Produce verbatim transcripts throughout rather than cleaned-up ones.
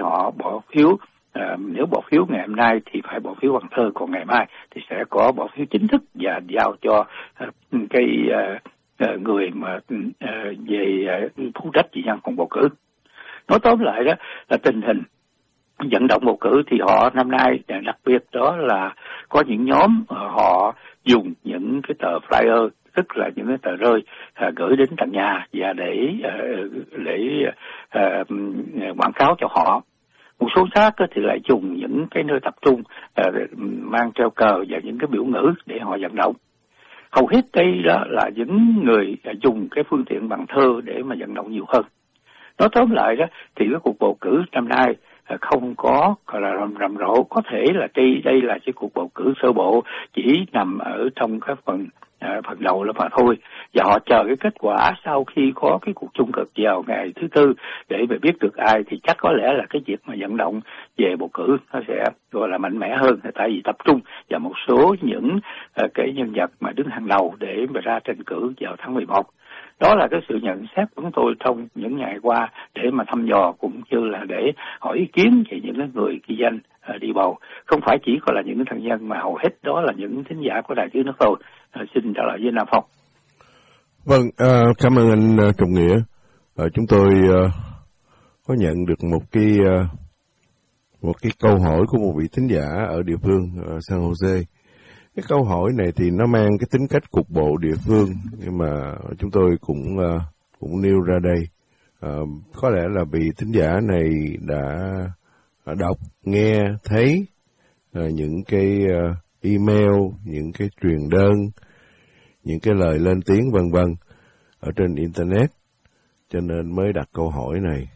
họ bỏ phiếu. À, nếu bỏ phiếu ngày hôm nay thì phải bỏ phiếu bằng thơ, còn ngày mai thì sẽ có bỏ phiếu chính thức và giao cho à, cái à, à, người mà à, về à, phụ trách chỉ nhân phòng bầu cử. Nói tóm lại đó là tình hình vận động bầu cử thì họ năm nay đặc biệt đó là có những nhóm họ dùng những cái tờ flyer, tức là những cái tờ rơi à, gửi đến tận nhà và để à, để à, quảng cáo cho họ. Một số khác thì lại dùng những cái nơi tập trung à, mang treo cờ và những cái biểu ngữ để họ vận động. Hầu hết đây đó là những người dùng cái phương tiện bằng thơ để mà vận động nhiều hơn. Nói tóm lại đó thì cái cuộc bầu cử năm nay không có gọi là rầm rầm rộ, có thể là đây đây là cái cuộc bầu cử sơ bộ chỉ nằm ở trong cái phần à, phần đầu là mà thôi, và họ chờ cái kết quả sau khi có cái cuộc chung cực vào ngày thứ tư để mà biết được ai thì chắc có lẽ là cái việc mà vận động về bầu cử nó sẽ gọi là mạnh mẽ hơn, tại vì tập trung vào một số những uh, cái nhân vật mà đứng hàng đầu để mà ra tranh cử vào tháng mười một. Đó là cái sự nhận xét của chúng tôi trong những ngày qua để mà thăm dò cũng như là để hỏi ý kiến về những người ghi danh uh, đi bầu. Không phải chỉ có là những thân nhân mà hầu hết đó là những thính giả của đài tiếng nước tôi. Uh, xin trả lời với Nam Phong. Vâng, uh, cảm ơn anh uh, Trọng Nghĩa. Uh, chúng tôi uh, có nhận được một cái uh, một cái câu hỏi của một vị thính giả ở địa phương uh, San Jose. Cái câu hỏi này thì nó mang cái tính cách cục bộ địa phương, nhưng mà chúng tôi cũng uh, cũng nêu ra đây. Uh, có lẽ là vị thính giả này đã đọc, nghe, thấy uh, những cái uh, email, những cái truyền đơn, những cái lời lên tiếng vân vân ở trên internet, cho nên mới đặt câu hỏi này.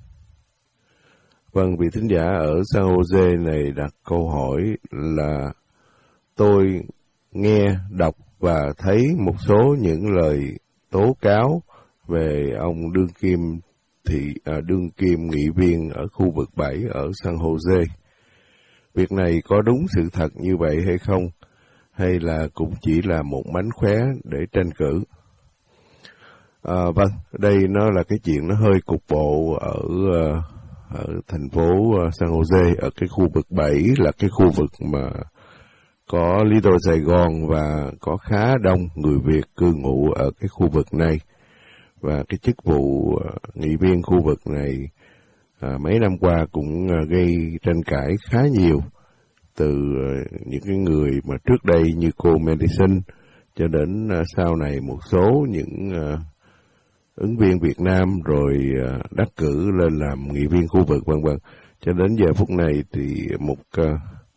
Vâng, vị thính giả ở San Jose này đặt câu hỏi là tôi nghe, đọc và thấy một số những lời tố cáo về ông đương kim thị à, đương kim nghị viên ở khu vực bảy ở San Jose. Việc này có đúng sự thật như vậy hay không, hay là cũng chỉ là một mánh khóe để tranh cử? À, vâng, đây nó là cái chuyện nó hơi cục bộ ở ở thành phố San Jose, ở cái khu vực bảy là cái khu vực mà có Little Sài Gòn và có khá đông người Việt cư ngụ ở cái khu vực này. Và cái chức vụ nghị viên khu vực này à, mấy năm qua cũng gây tranh cãi khá nhiều, từ những cái người mà trước đây như cô Madison cho đến sau này một số những uh, ứng viên Việt Nam rồi uh, đắc cử lên làm nghị viên khu vực vân vân. Cho đến giờ phút này thì một uh,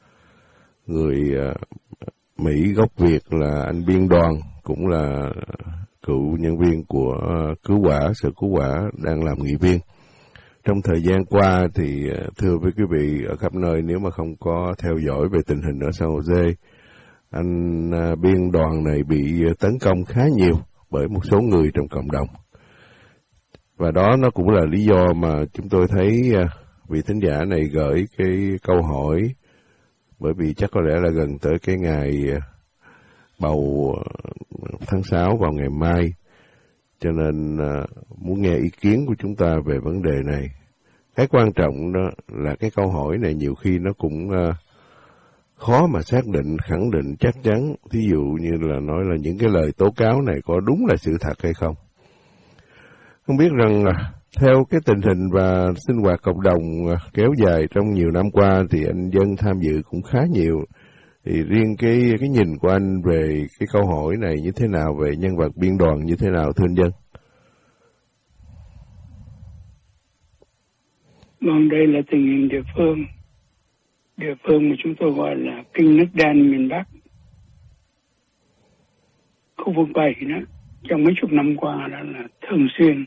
người uh, Mỹ gốc Việt là anh Biên Đoàn, cũng là cựu nhân viên của uh, cứu hỏa, sở cứu hỏa, đang làm nghị viên. Trong thời gian qua thì thưa với quý vị ở khắp nơi, nếu mà không có theo dõi về tình hình ở San Jose, anh Biên Đoàn này bị tấn công khá nhiều bởi một số người trong cộng đồng. Và đó nó cũng là lý do mà chúng tôi thấy vị thính giả này gửi cái câu hỏi, bởi vì chắc có lẽ là gần tới cái ngày bầu tháng sáu vào ngày mai, cho nên uh, muốn nghe ý kiến của chúng ta về vấn đề này. Cái quan trọng đó là cái câu hỏi này nhiều khi nó cũng uh, khó mà xác định, khẳng định chắc chắn. Thí dụ như là nói là những cái lời tố cáo này có đúng là sự thật hay không. Không biết rằng uh, theo cái tình hình và sinh hoạt cộng đồng uh, kéo dài trong nhiều năm qua thì anh Dân tham dự cũng khá nhiều. Thì riêng cái cái nhìn của anh về cái câu hỏi này như thế nào, về nhân vật Biên Đoàn như thế nào, thưa anh Dân? Vâng, đây là tình hình địa phương. Địa phương mà chúng tôi gọi là kinh nước đen miền Bắc. Khu vực bảy đó, trong mấy chục năm qua đó là thường xuyên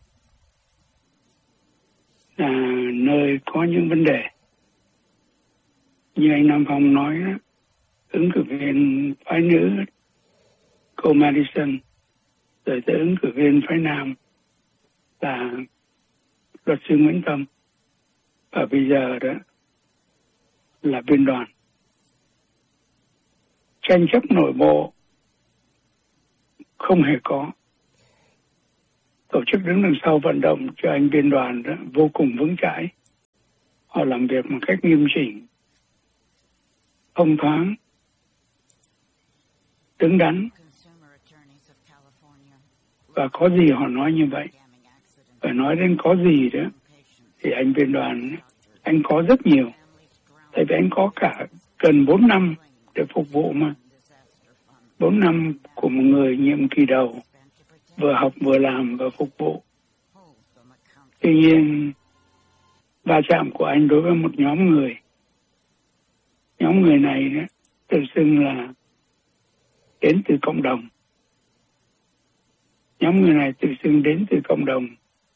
là nơi có những vấn đề. Như anh Nam Phong nói đó, ứng cử viên phái nữ cô Madison, rồi tới ứng cử viên phái nam là luật sư Nguyễn Tâm, và bây giờ đó là Biên Đoàn. Tranh chấp nội bộ không hề có. Tổ chức đứng đằng sau vận động cho anh Biên Đoàn đó vô cùng vững chãi. Họ làm việc một cách nghiêm chỉnh, thông thoáng, đứng đắn. Và có gì họ nói như vậy. Và nói đến có gì đó, thì anh viên đoàn, anh có rất nhiều. Tại vì anh có cả gần bốn năm để phục vụ mà. Bốn năm của một người nhiệm kỳ đầu, vừa học vừa làm và phục vụ. Tuy nhiên, va chạm của anh đối với một nhóm người. Nhóm người này đó, tự xưng là đến từ cộng đồng. Nhóm người này tự xưng đến từ cộng đồng.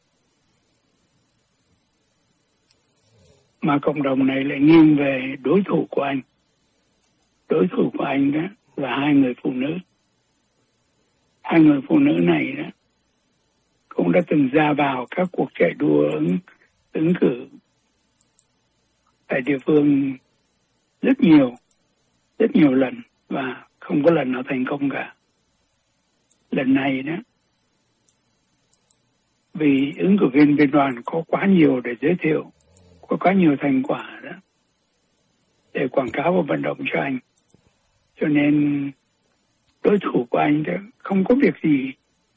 Mà cộng đồng này lại nghiêng về đối thủ của anh. Đối thủ của anh đó là hai người phụ nữ. Hai người phụ nữ này đó cũng đã từng ra vào các cuộc chạy đua ứng, ứng cử tại địa phương rất nhiều, rất nhiều lần và không có lần nào thành công cả. Lần này đó, vì ứng cử viên bên đoàn có quá nhiều để giới thiệu, có quá nhiều thành quả đó để quảng cáo và vận động cho anh, cho nên đối thủ của anh đó không có việc gì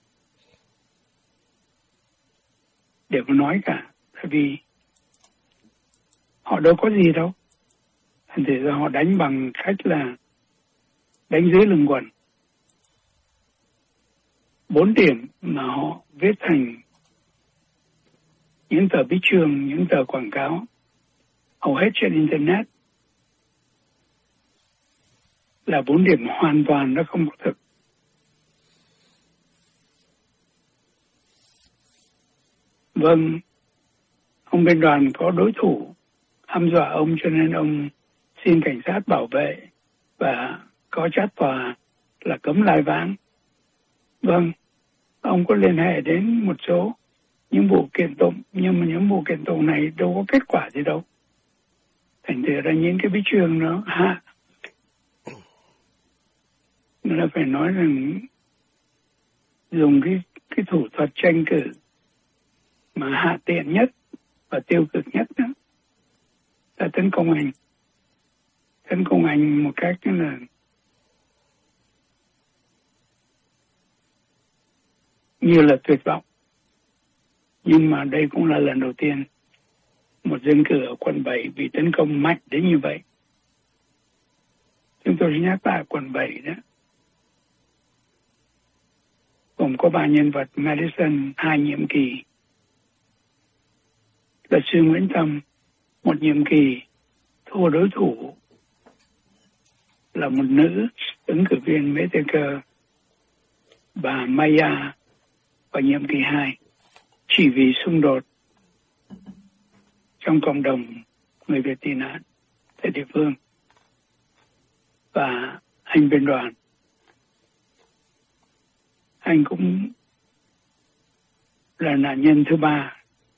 để mà nói cả, tại vì họ đâu có gì đâu. Thành thử ra họ đánh bằng cách là đánh dưới lưng quần. Bốn điểm mà họ viết thành những tờ bí chương, những tờ quảng cáo hầu hết trên Internet là bốn điểm hoàn toàn nó không có thực. Vâng, ông bên đoàn có đối thủ hăm dọa ông, cho nên ông xin cảnh sát bảo vệ và có trát tòa là cấm lai vãng. Vâng, ông có liên hệ đến một số những vụ kiện tụng, nhưng mà những vụ kiện tụng này đâu có kết quả gì đâu. Thành thử ra những cái bí chương nó hạ. Nó là phải nói rằng dùng cái, cái thủ thuật tranh cử mà hạ tiện nhất và tiêu cực nhất đó là tấn công anh. Tấn công anh một cách là như là tuyệt vọng. Nhưng mà đây cũng là lần đầu tiên một dân cử ở quận bảy bị tấn công mạnh đến như vậy. Chúng tôi sẽ nhắc lại quận bảy đó. Gồm có ba nhân vật: Madison hai nhiệm kỳ, luật sư Nguyễn Tâm một nhiệm kỳ, thua đối thủ là một nữ ứng cử viên Whitaker, bà Maya vào nhiệm kỳ hai, chỉ vì xung đột trong cộng đồng người Việt tị nạn tại địa phương. Và anh bên đoàn, anh cũng là nạn nhân thứ ba.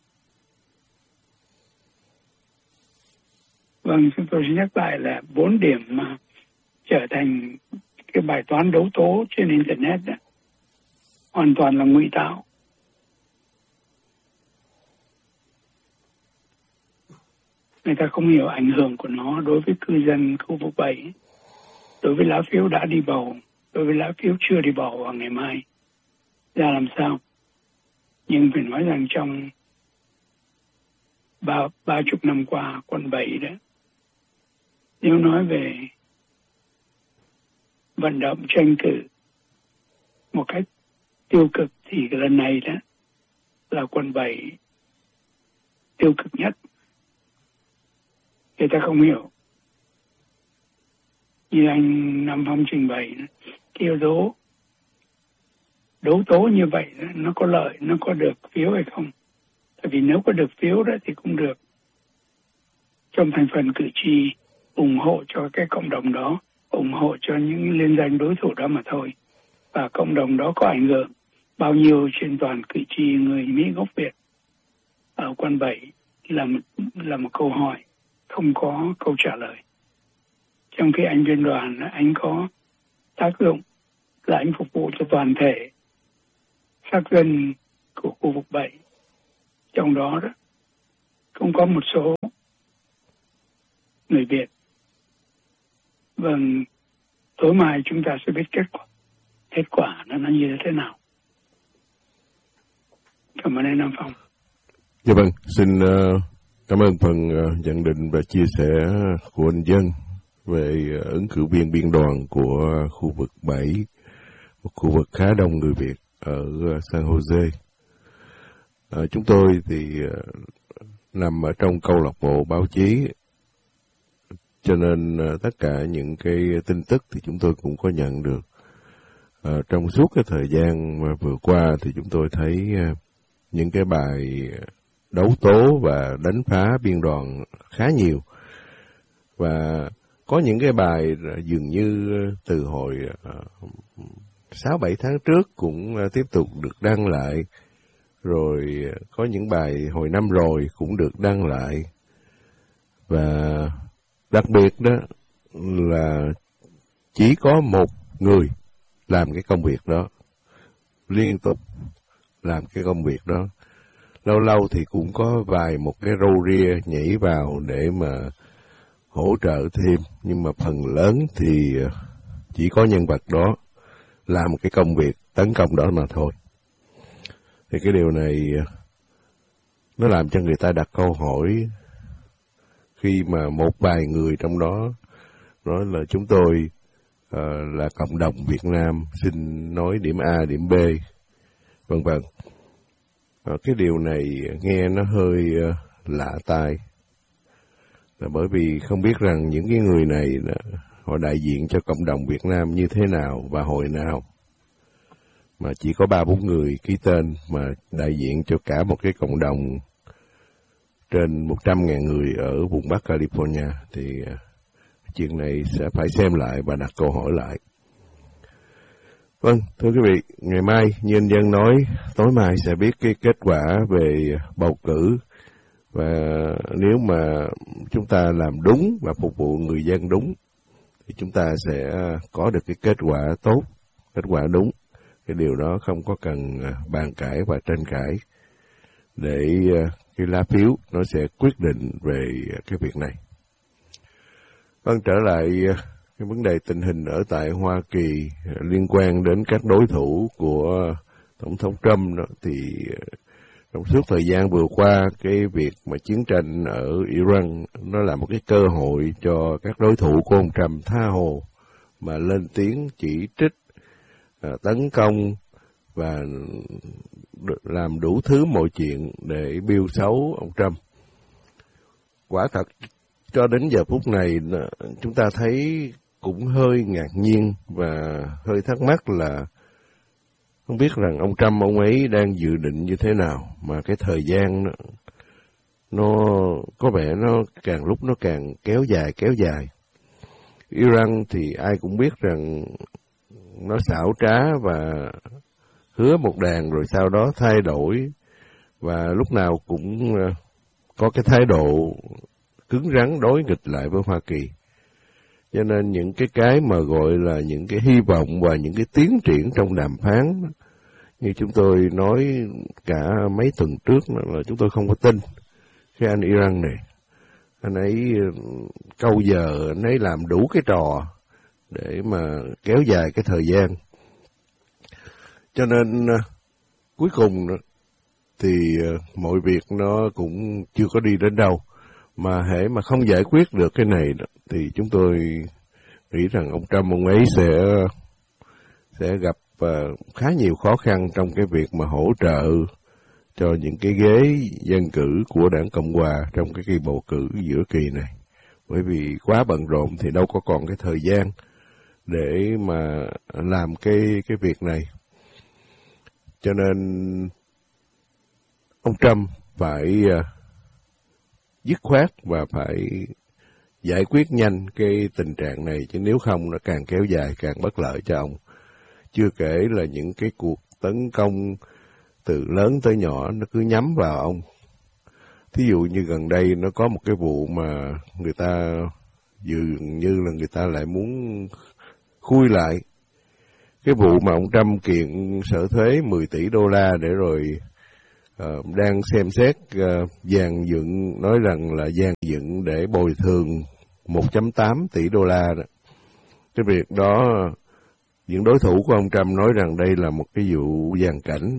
Vâng, chúng tôi sẽ nhắc lại là bốn điểm mà trở thành cái bài toán đấu tố trên Internet đó, hoàn toàn là ngụy tạo. Người ta không hiểu ảnh hưởng của nó đối với cư dân khu vực bảy, đối với lá phiếu đã đi bầu, đối với lá phiếu chưa đi bầu vào ngày mai ra làm sao. Nhưng phải nói rằng trong ba, ba chục năm qua quận bảy đó, nếu nói về vận động tranh cử một cách tiêu cực thì lần này đó là quận bảy tiêu cực nhất. Người ta không hiểu. Như anh Nam Phong trình bày, cái yếu tố đấu tố như vậy nó có lợi, nó có được phiếu hay không? Tại vì nếu có được phiếu đó thì cũng được trong thành phần cử tri ủng hộ cho cái cộng đồng đó, ủng hộ cho những liên danh đối thủ đó mà thôi. Và cộng đồng đó có ảnh hưởng bao nhiêu trên toàn cử tri người Mỹ gốc Việt ở quận bảy là một, là một câu hỏi không có câu trả lời. Trong khi anh viên đoàn, anh có tác dụng là anh phục vụ cho toàn thể sắc dân của khu vực bảy. Trong đó, đó cũng có một số người Việt. Vâng, tối mai chúng ta sẽ biết kết quả, kết quả nó nó như thế nào. Cảm ơn anh Nam Phong. Dạ vâng, xin uh, cảm ơn phần uh, nhận định và chia sẻ của anh Dân về uh, ứng cử viên biên đoàn của uh, khu vực bảy, một khu vực khá đông người Việt ở uh, San Jose. Uh, chúng tôi thì uh, nằm ở trong câu lạc bộ báo chí, cho nên uh, tất cả những cái tin tức thì chúng tôi cũng có nhận được. Uh, trong suốt cái thời gian mà vừa qua thì chúng tôi thấy uh, những cái bài đấu tố và đánh phá biên đoàn khá nhiều. Và có những cái bài dường như từ hồi sáu bảy tháng trước cũng tiếp tục được đăng lại. Rồi có những bài hồi năm rồi cũng được đăng lại. Và đặc biệt đó là chỉ có một người làm cái công việc đó, liên tục làm cái công việc đó. Lâu lâu thì cũng có vài một cái râu ria nhảy vào để mà hỗ trợ thêm, nhưng mà phần lớn thì chỉ có nhân vật đó làm cái công việc tấn công đó mà thôi. Thì cái điều này nó làm cho người ta đặt câu hỏi, khi mà một vài người trong đó nói là chúng tôi uh, là cộng đồng Việt Nam xin nói điểm A, điểm B, vân vân. Uh, cái điều này nghe nó hơi uh, lạ tai, là bởi vì không biết rằng những cái người này uh, họ đại diện cho cộng đồng Việt Nam như thế nào và hồi nào, mà chỉ có ba bốn người ký tên mà đại diện cho cả một cái cộng đồng trên một trăm ngàn người ở vùng Bắc California. Thì uh, chuyện này sẽ phải xem lại và đặt câu hỏi lại. Vâng, thưa quý vị, ngày mai như anh Dân nói, tối mai sẽ biết cái kết quả về bầu cử, và nếu mà chúng ta làm đúng và phục vụ người dân đúng thì chúng ta sẽ có được cái kết quả tốt, kết quả đúng. Cái điều đó không có cần bàn cãi và tranh cãi, để cái lá phiếu nó sẽ quyết định về cái việc này. Vâng, trở lại cái vấn đề tình hình ở tại Hoa Kỳ liên quan đến các đối thủ của Tổng thống Trump đó, thì trong suốt thời gian vừa qua, cái việc mà chiến tranh ở Iran nó là một cái cơ hội cho các đối thủ của ông Trump tha hồ mà lên tiếng chỉ trích, tấn công và làm đủ thứ mọi chuyện để bêu xấu ông Trump. Quả thật, cho đến giờ phút này chúng ta thấy cũng hơi ngạc nhiên và hơi thắc mắc là không biết rằng ông Trump ông ấy đang dự định như thế nào, mà cái thời gian nó, nó có vẻ nó càng lúc nó càng kéo dài kéo dài. Iran thì ai cũng biết rằng nó xảo trá và hứa một đàn rồi sau đó thay đổi, và lúc nào cũng có cái thái độ cứng rắn đối nghịch lại với Hoa Kỳ. Cho nên những cái cái mà gọi là những cái hy vọng và những cái tiến triển trong đàm phán, như chúng tôi nói cả mấy tuần trước là chúng tôi không có tin cái anh Iran này. Anh ấy câu giờ anh ấy làm đủ cái trò để mà kéo dài cái thời gian. Cho nên cuối cùng thì mọi việc nó cũng chưa có đi đến đâu. Mà hễ mà không giải quyết được cái này thì chúng tôi nghĩ rằng ông Trump ông ấy sẽ sẽ gặp uh, khá nhiều khó khăn trong cái việc mà hỗ trợ cho những cái ghế dân cử của đảng Cộng Hòa trong cái kỳ bầu cử giữa kỳ này. Bởi vì quá bận rộn thì đâu có còn cái thời gian để mà làm cái cái việc này. Cho nên ông Trump phải uh, dứt khoát và phải giải quyết nhanh cái tình trạng này, chứ nếu không nó càng kéo dài càng bất lợi cho ông. Chưa kể là những cái cuộc tấn công từ lớn tới nhỏ nó cứ nhắm vào ông. Thí dụ như gần đây nó có một cái vụ mà người ta dường như là người ta lại muốn khui lại cái vụ mà ông Trump kiện sở thuế mười tỷ đô la để rồi Uh, đang xem xét uh, dàn dựng, nói rằng là dàn dựng để bồi thường một phẩy tám tỷ đô la đó. Cái việc đó, những đối thủ của ông Trump nói rằng đây là một cái vụ giàn cảnh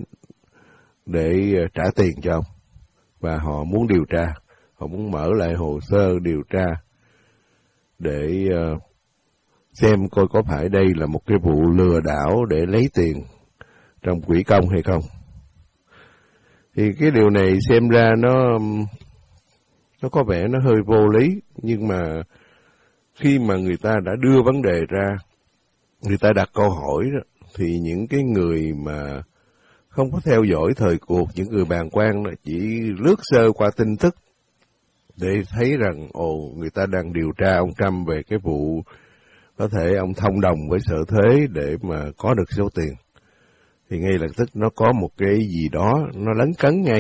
để trả tiền cho ông. Và họ muốn điều tra, họ muốn mở lại hồ sơ điều tra để uh, xem coi có phải đây là một cái vụ lừa đảo để lấy tiền trong quỹ công hay không. Thì cái điều này xem ra nó nó có vẻ nó hơi vô lý, nhưng mà khi mà người ta đã đưa vấn đề ra, người ta đặt câu hỏi đó, thì những cái người mà không có theo dõi thời cuộc, những người bàng quan là chỉ lướt sơ qua tin tức để thấy rằng ồ, người ta đang điều tra ông Trump về cái vụ có thể ông thông đồng với sở thuế để mà có được số tiền, thì ngay lập tức nó có một cái gì đó nó lấn cấn ngay.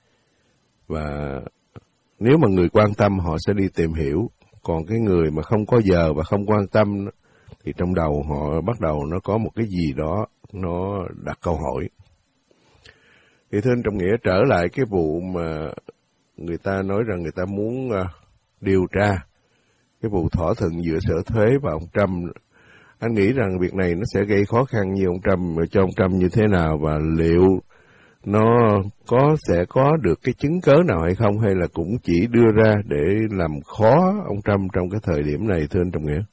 Và nếu mà người quan tâm họ sẽ đi tìm hiểu, còn cái người mà không có giờ và không quan tâm thì trong đầu họ bắt đầu nó có một cái gì đó nó đặt câu hỏi. Thì thưa anh Trọng Nghĩa, trở lại cái vụ mà người ta nói rằng người ta muốn uh, điều tra cái vụ thỏa thuận giữa sở thuế và ông Trump, anh nghĩ rằng việc này nó sẽ gây khó khăn như ông Trump, cho ông Trump như thế nào, và liệu nó có sẽ có được cái chứng cớ nào hay không, hay là cũng chỉ đưa ra để làm khó ông Trump trong cái thời điểm này, thưa anh Trọng Nghĩa?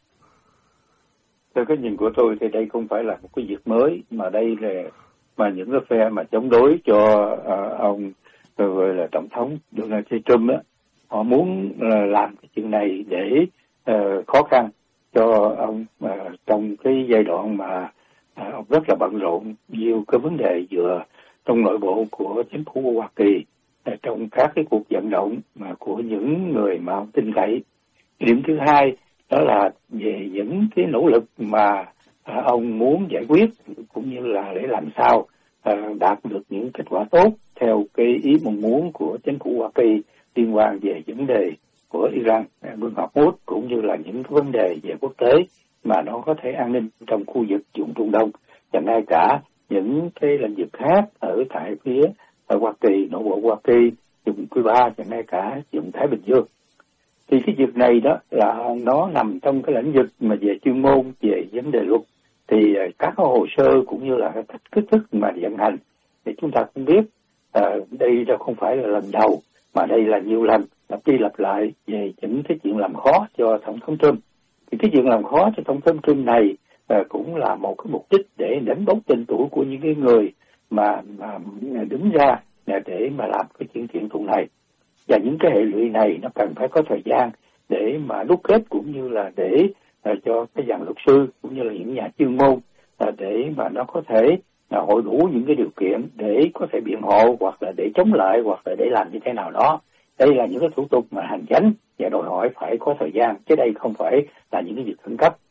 Theo cái nhìn của tôi thì đây không phải là một cái việc mới, mà đây là mà những cái phe mà chống đối cho uh, ông gọi là tổng thống Donald Trump á, họ muốn uh, làm cái chuyện này để uh, khó khăn cho ông uh, trong cái giai đoạn mà uh, ông rất là bận rộn nhiều cái vấn đề vừa trong nội bộ của chính phủ của Hoa Kỳ, uh, trong các cái cuộc vận động mà của những người mà ông tin cậy. Điểm thứ hai đó là về những cái nỗ lực mà à, ông muốn giải quyết, cũng như là để làm sao à, đạt được những kết quả tốt theo cái ý mong muốn của chính phủ Hoa Kỳ liên quan về vấn đề của Iran, Băng Hormuz, cũng như là những cái vấn đề về quốc tế mà nó có thể an ninh trong khu vực vùng Trung Đông, và ngay cả những cái lĩnh vực khác ở tại phía ở Hoa Kỳ, nội bộ Hoa Kỳ, vùng Cuba, và ngay cả vùng Thái Bình Dương. Thì cái việc này đó là nó nằm trong cái lĩnh vực mà về chuyên môn, về vấn đề luật, thì các hồ sơ cũng như là cách cách thức mà vận hành thì chúng ta cũng biết, à, đây đâu không phải là lần đầu, mà đây là nhiều lần lặp đi lặp lại về những cái chuyện làm khó cho tổng thống Trump. Thì cái chuyện làm khó cho tổng thống Trump này à, cũng là một cái mục đích để đánh bóng tên tuổi của những cái người mà, mà đứng ra để mà làm cái chuyện chuyện tụng này. Và những cái hệ lụy này nó cần phải có thời gian để mà đúc kết, cũng như là để uh, cho cái dàn luật sư cũng như là những nhà chuyên môn uh, để mà nó có thể uh, hội đủ những cái điều kiện để có thể biện hộ, hoặc là để chống lại, hoặc là để làm như thế nào đó. Đây là những cái thủ tục mà hành chánh và đòi hỏi phải có thời gian, chứ đây không phải là những cái việc khẩn cấp.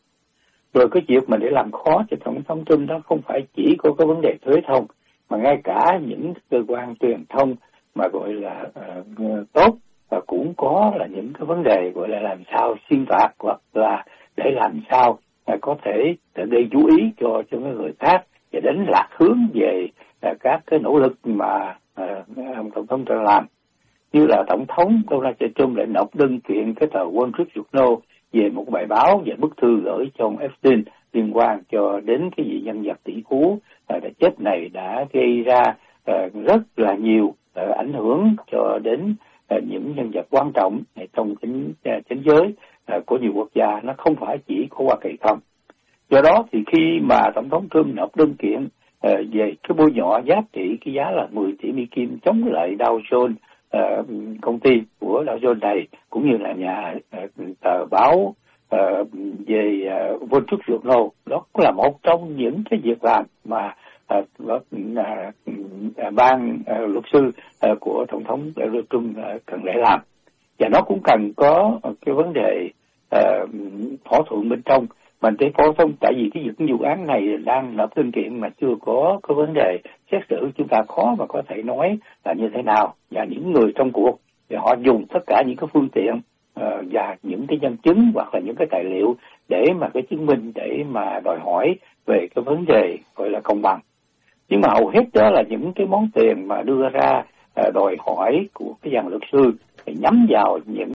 Rồi cái việc mà để làm khó cho tổng thống Trump đó không phải chỉ có cái vấn đề thuế thông, mà ngay cả những cơ quan truyền thông mà gọi là uh, tốt và cũng có là những cái vấn đề gọi là làm sao xuyên tạc, hoặc là để làm sao uh, có thể uh, gây chú ý cho cho những người khác và đánh lạc hướng về uh, các cái nỗ lực mà uh, ông tổng thống đang làm. Như là tổng thống Donald Trump lại nộp đơn kiện cái tờ Wall Street Journal về một bài báo và bức thư gửi cho ông Epstein liên quan cho đến cái vị nhân vật tỷ phú uh, đã chết này đã gây ra uh, rất là nhiều Uh, ảnh hưởng cho đến uh, những nhân vật quan trọng trong chính uh, chính giới uh, của nhiều quốc gia, nó không phải chỉ có Hoa Kỳ không. Do đó thì khi mà tổng thống Trump nộp đơn kiện uh, về cái bôi nhọ giá trị cái giá là mười tỷ Mỹ Kim chống lại Dow Jones, uh, công ty của Dow Jones này, cũng như là nhà uh, tờ báo uh, về uh, Wall Street Journal, đó cũng là một trong những cái việc làm mà À, đó, à, à, ban à, luật sư à, của tổng thống Donald Trump à, cần để làm, và nó cũng cần có cái vấn đề à, thỏa thuận bên trong. Mình thấy phổ thông, tại vì cái việc vụ án này đang nộp đơn kiện mà chưa có cái vấn đề xét xử, chúng ta khó mà có thể nói là như thế nào, và những người trong cuộc thì họ dùng tất cả những cái phương tiện à, và những cái nhân chứng hoặc là những cái tài liệu để mà cái chứng minh, để mà đòi hỏi về cái vấn đề gọi là công bằng. Nhưng mà hầu hết đó là những cái món tiền mà đưa ra uh, đòi hỏi của cái dàn luật sư thì nhắm vào những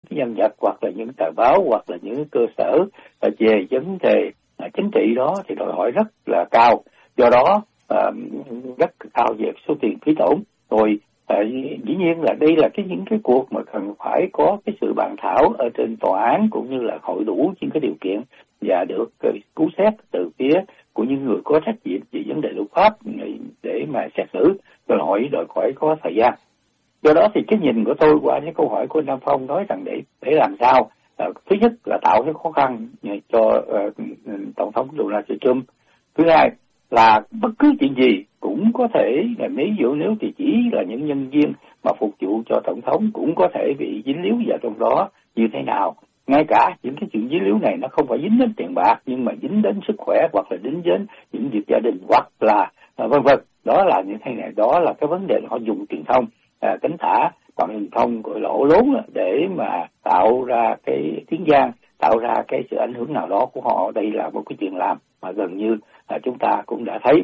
cái nhân vật hoặc là những tờ báo hoặc là những cơ sở về vấn đề chính trị đó thì đòi hỏi rất là cao, do đó uh, rất cao về số tiền phí tổn. Rồi uh, dĩ nhiên là đây là cái những cái cuộc mà cần phải có cái sự bàn thảo ở trên tòa án cũng như là hội đủ những cái điều kiện và được uh, cứu xét từ phía của những người có trách nhiệm về vấn đề luật pháp để mà xét xử, đòi hỏi đòi hỏi có thời gian. Do đó thì cái nhìn của tôi qua những câu hỏi của Nam Phong nói rằng để để làm sao uh, thứ nhất là tạo cái khó khăn cho uh, tổng thống Donald Trump, thứ hai là bất cứ chuyện gì cũng có thể là ví dụ nếu thì chỉ là những nhân viên mà phục vụ cho tổng thống cũng có thể bị dính líu vào trong đó như thế nào. Ngay cả những cái chuyện dính líu này nó không phải dính đến tiền bạc nhưng mà dính đến sức khỏe hoặc là dính đến những việc gia đình hoặc là uh, vân vân. Đó là như thế này, đó là cái vấn đề họ dùng truyền thông à, cánh tả bằng truyền thông gọi là ổ lốn để mà tạo ra cái tiếng vang, tạo ra cái sự ảnh hưởng nào đó của họ. Đây là một cái chuyện làm mà gần như à, chúng ta cũng đã thấy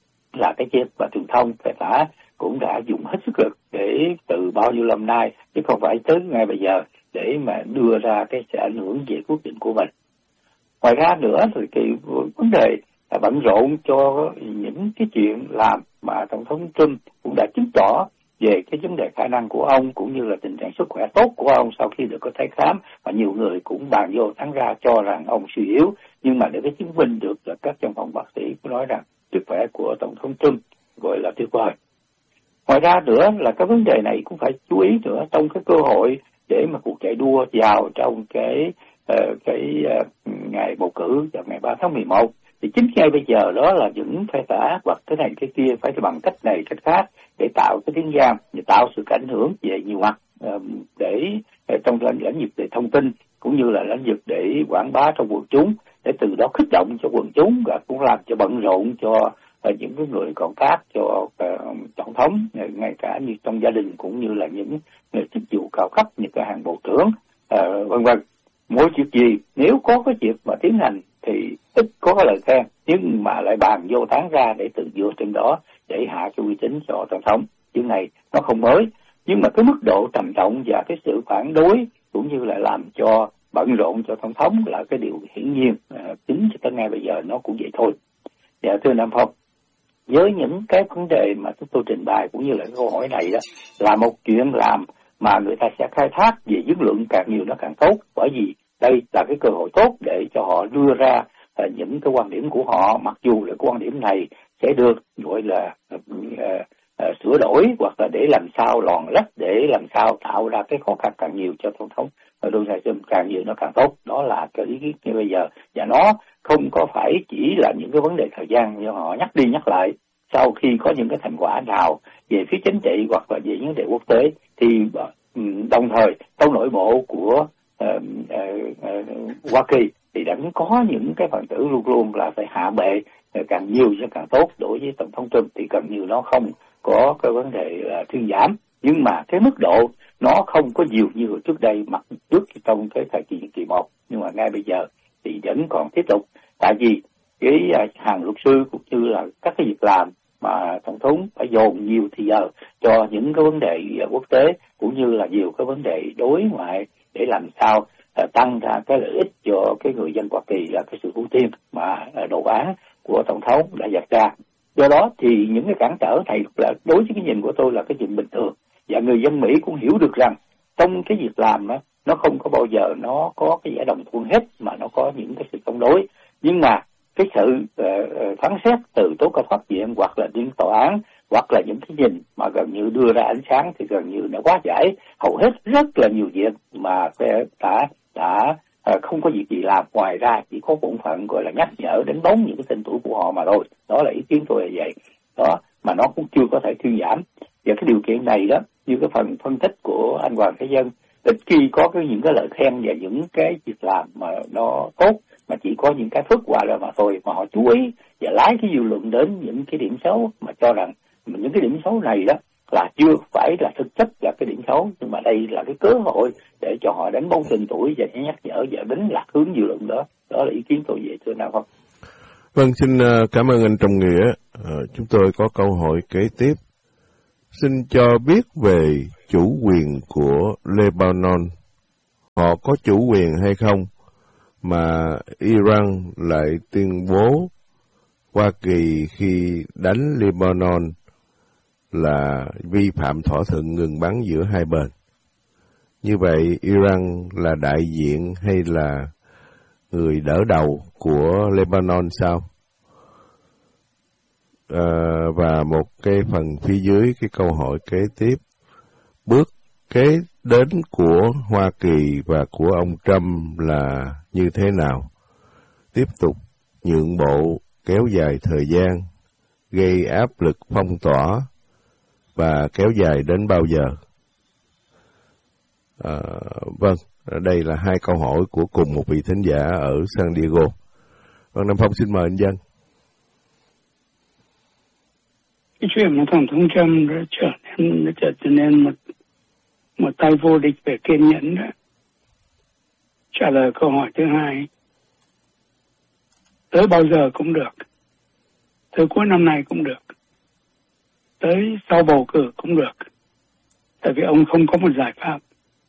là cái chiếc và truyền thông cánh tả cũng đã dùng hết sức lực để từ bao nhiêu năm nay chứ không phải tới ngay bây giờ để mà đưa ra cái sự ảnh hưởng về quyết định của mình. Ngoài ra nữa thì cái vấn đề là bận rộn cho những cái chuyện làm mà tổng thống Trump cũng đã chứng tỏ về cái vấn đề khả năng của ông cũng như là tình trạng sức khỏe tốt của ông sau khi được có tái khám, và nhiều người cũng bàn vô tán ra cho rằng ông suy yếu, nhưng mà để cái chứng minh được là các trong phòng bác sĩ có nói rằng sức khỏe của tổng thống Trump gọi là tuyệt vời. Ngoài ra nữa là cái vấn đề này cũng phải chú ý nữa trong cái cơ hội để mà cuộc chạy đua vào trong cái uh, cái uh, ngày bầu cử vào ngày ba tháng mười một. Thì chính ngay bây giờ đó là những phe tả hoặc cái này cái kia phải bằng cách này cách khác để tạo cái tiếng vang, để tạo sự ảnh hưởng về nhiều mặt để trong lĩnh vực về thông tin cũng như là lĩnh vực để quảng bá trong quần chúng, để từ đó kích động cho quần chúng và cũng làm cho bận rộn cho những cái người còn khác cho uh, tổng thống, ngay cả như trong gia đình cũng như là những người chức vụ cao cấp như cả hàng bộ trưởng uh, vân vân. Mỗi chuyện gì nếu có cái việc mà tiến hành thì ít có cái lời khen nhưng mà lại bàn vô tán ra để tự dựa trên đó để hạ cái uy tín cho tổng thống. Chuyện này nó không mới, nhưng mà cái mức độ trầm trọng và cái sự phản đối cũng như là làm cho bận rộn cho tổng thống là cái điều hiển nhiên, à, tính cho tới ngay bây giờ nó cũng vậy thôi. Dạ thưa Nam Phong, với những cái vấn đề mà chúng tôi trình bày cũng như là cái câu hỏi này đó là một chuyện làm mà người ta sẽ khai thác về dư luận càng nhiều nó càng tốt, bởi vì đây là cái cơ hội tốt để cho họ đưa ra uh, những cái quan điểm của họ, mặc dù là quan điểm này sẽ được gọi là uh, uh, sửa đổi hoặc là để làm sao lòn lách, để làm sao tạo ra cái khó khăn càng nhiều cho tổng thống Donald Trump, càng nhiều nó càng tốt. Đó là cái ý kiến như bây giờ, và nó không có phải chỉ là những cái vấn đề thời gian như họ nhắc đi nhắc lại. Sau khi có những cái thành quả nào về phía chính trị hoặc là về vấn đề quốc tế thì uh, đồng thời trong nội bộ của Uh, uh, uh, Hoa Kỳ thì đã có những cái phần tử luôn luôn là phải hạ bệ uh, càng nhiều cho càng tốt. Đối với tổng thống Trump thì gần như nó không có cái vấn đề uh, thuyên giảm, nhưng mà cái mức độ nó không có nhiều như trước đây, mặc trước trong cái thời kỳ nhiệm kỳ một, nhưng mà ngay bây giờ thì vẫn còn tiếp tục, tại vì cái uh, hàng luật sư cũng như là các cái việc làm mà tổng thống phải dồn nhiều thì giờ cho những cái vấn đề uh, quốc tế cũng như là nhiều cái vấn đề đối ngoại để làm sao uh, tăng ra cái lợi ích cho cái người dân Hoa Kỳ, là cái sự ưu tiên mà uh, đồ án của tổng thống đã đặt ra. Do đó thì những cái cản trở này là đối với cái nhìn của tôi là cái chuyện bình thường, và người dân Mỹ cũng hiểu được rằng trong cái việc làm đó, nó không có bao giờ nó có cái vẻ đồng thuận hết, mà nó có những cái sự chống đối. Nhưng mà cái sự uh, phán xét từ tố cáo pháp viện hoặc là đến tòa án hoặc là những cái nhìn mà gần như đưa ra ánh sáng thì gần như nó quá giải, hầu hết rất là nhiều việc mà đã đã uh, không có việc gì làm, ngoài ra chỉ có bổn phận gọi là nhắc nhở đánh bóng những cái tên tuổi của họ mà thôi. Đó là ý kiến tôi là vậy đó, mà nó cũng chưa có thể thuyên giảm. Và cái điều kiện này đó, như cái phần phân tích của anh Hoàng Thế Dân, ít khi có cái những cái lời khen và những cái việc làm mà nó tốt, mà chỉ có những cái phức qua rồi mà thôi, mà họ chú ý và lái cái dư luận đến những cái điểm xấu, mà cho rằng những cái điểm xấu này đó là chưa phải là thực chất là cái điểm xấu, nhưng mà đây là cái cơ hội để cho họ đánh bóng tên tuổi và nhắc nhở và đánh lạc hướng dư luận đó. Đó là ý kiến tôi về thưa nào không? Vâng, xin cảm ơn anh Trọng Nghĩa. À, chúng tôi có câu hỏi kế tiếp. Xin cho biết về chủ quyền của Lebanon. họ có chủ quyền hay không, mà Iran lại tuyên bố Hoa Kỳ khi đánh Lebanon là vi phạm thỏa thuận ngừng bắn giữa hai bên. Như vậy, Iran là đại diện hay là người đỡ đầu của Lebanon sao? À, và một cái phần phía dưới cái câu hỏi kế tiếp, bước kế đến của Hoa Kỳ và của ông Trump là như thế nào? Tiếp tục nhượng bộ kéo dài thời gian, gây áp lực phong tỏa và kéo dài đến bao giờ? À, vâng, đây là hai câu hỏi của cùng một vị thính giả ở San Diego. Vâng, Nam Phong xin mời anh Dân. Cái chuyện mà Tổng thống Trump đã trở nên, nó trở nên một, một tay vô địch về kiên nhẫn đó. Trả lời câu hỏi thứ hai, tới bao giờ cũng được, tới cuối năm nay cũng được, tới sau bầu cử cũng được, tại vì ông không có một giải pháp.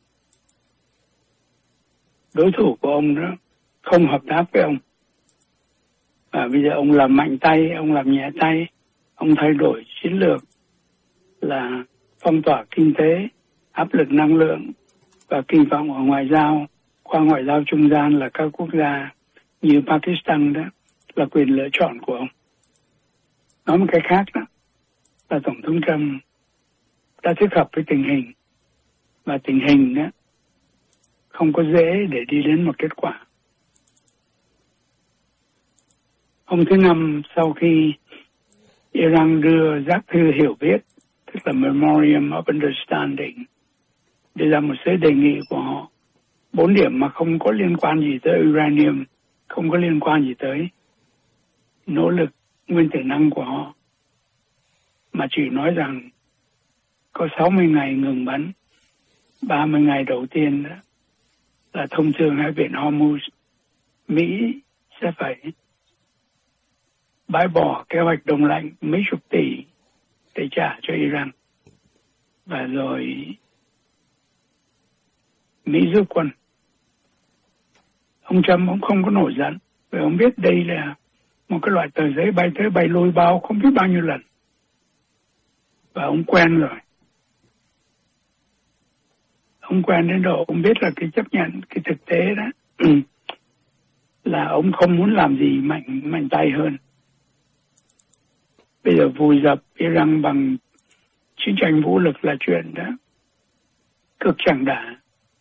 Đối thủ của ông đó không hợp tác với ông, và bây giờ ông làm mạnh tay, ông làm nhẹ tay, ông thay đổi chiến lược là phong tỏa kinh tế, áp lực năng lượng và kỳ vọng ở ngoại giao, qua ngoại giao trung gian là các quốc gia như Pakistan đó là quyền lựa chọn của ông. Nói một cái khác đó là Tổng thống Trump đã thích hợp với tình hình, và tình hình đó không có dễ để đi đến một kết quả. Hôm thứ Năm, sau khi Iran đưa giác thư hiểu biết, tức là Memorandum of Understanding, đưa ra một số đề nghị của họ, bốn điểm mà không có liên quan gì tới uranium, không có liên quan gì tới nỗ lực nguyên tử năng của họ, mà chỉ nói rằng có sáu mươi ngày ngừng bắn, ba mươi ngày đầu tiên đó là thông thương hai biển Hormuz, Mỹ sẽ phải bãi bỏ kế hoạch đông lạnh mấy chục tỷ để trả cho Iran, và rồi Mỹ rút quân. Ông Trump cũng không có nổi giận, vì ông biết đây là một cái loại tờ giấy bay tới bay lui bao không biết bao nhiêu lần, và ông quen rồi. Ông quen đến độ ông biết là cái chấp nhận cái thực tế đó là ông không muốn làm gì mạnh mạnh tay hơn. Bây giờ vùi dập Iran bằng chiến tranh vũ lực là chuyện đó cực chẳng đã,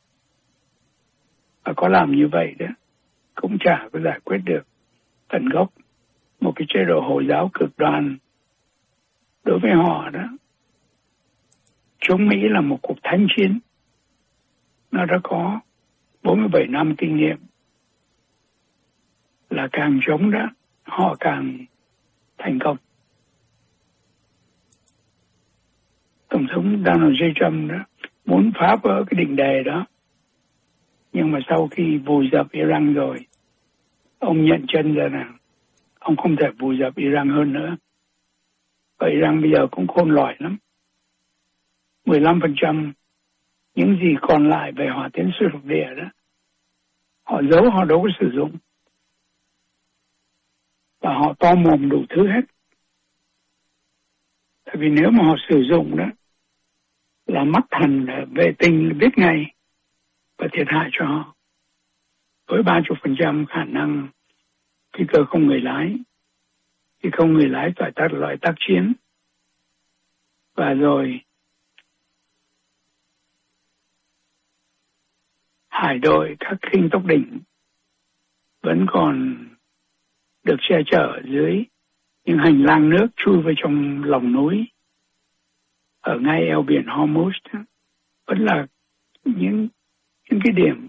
và có làm như vậy đó cũng chả có giải quyết được tận gốc một cái chế độ Hồi giáo cực đoan. Đối với họ đó, chống Mỹ là một cuộc thánh chiến, nó đã có bốn mươi bảy năm kinh nghiệm, là càng chống đó họ càng thành công. Tổng thống Donald J. Trump đó muốn phá vỡ cái định đề đó, nhưng mà sau khi vùi dập Iran rồi, ông nhận chân ra rằng ông không thể vùi dập Iran hơn nữa. Và Iran bây giờ cũng khôn lỏi lắm. mười lăm phần trăm những gì còn lại về hỏa tiễn xuyên lục địa đó, họ giấu, họ đâu có sử dụng. Và họ to mồm đủ thứ hết. Tại vì nếu mà họ sử dụng đó, là mắt thần vệ tinh biết ngay và thiệt hại cho họ. Với ba mươi phần trăm khả năng phi cơ không người lái, phi không người lái tại các loại tác chiến, và rồi hải đội các khinh tốc đỉnh vẫn còn được che chở dưới những hành lang nước chui vào trong lòng núi ở ngay eo biển Hormuz, vẫn là những những cái điểm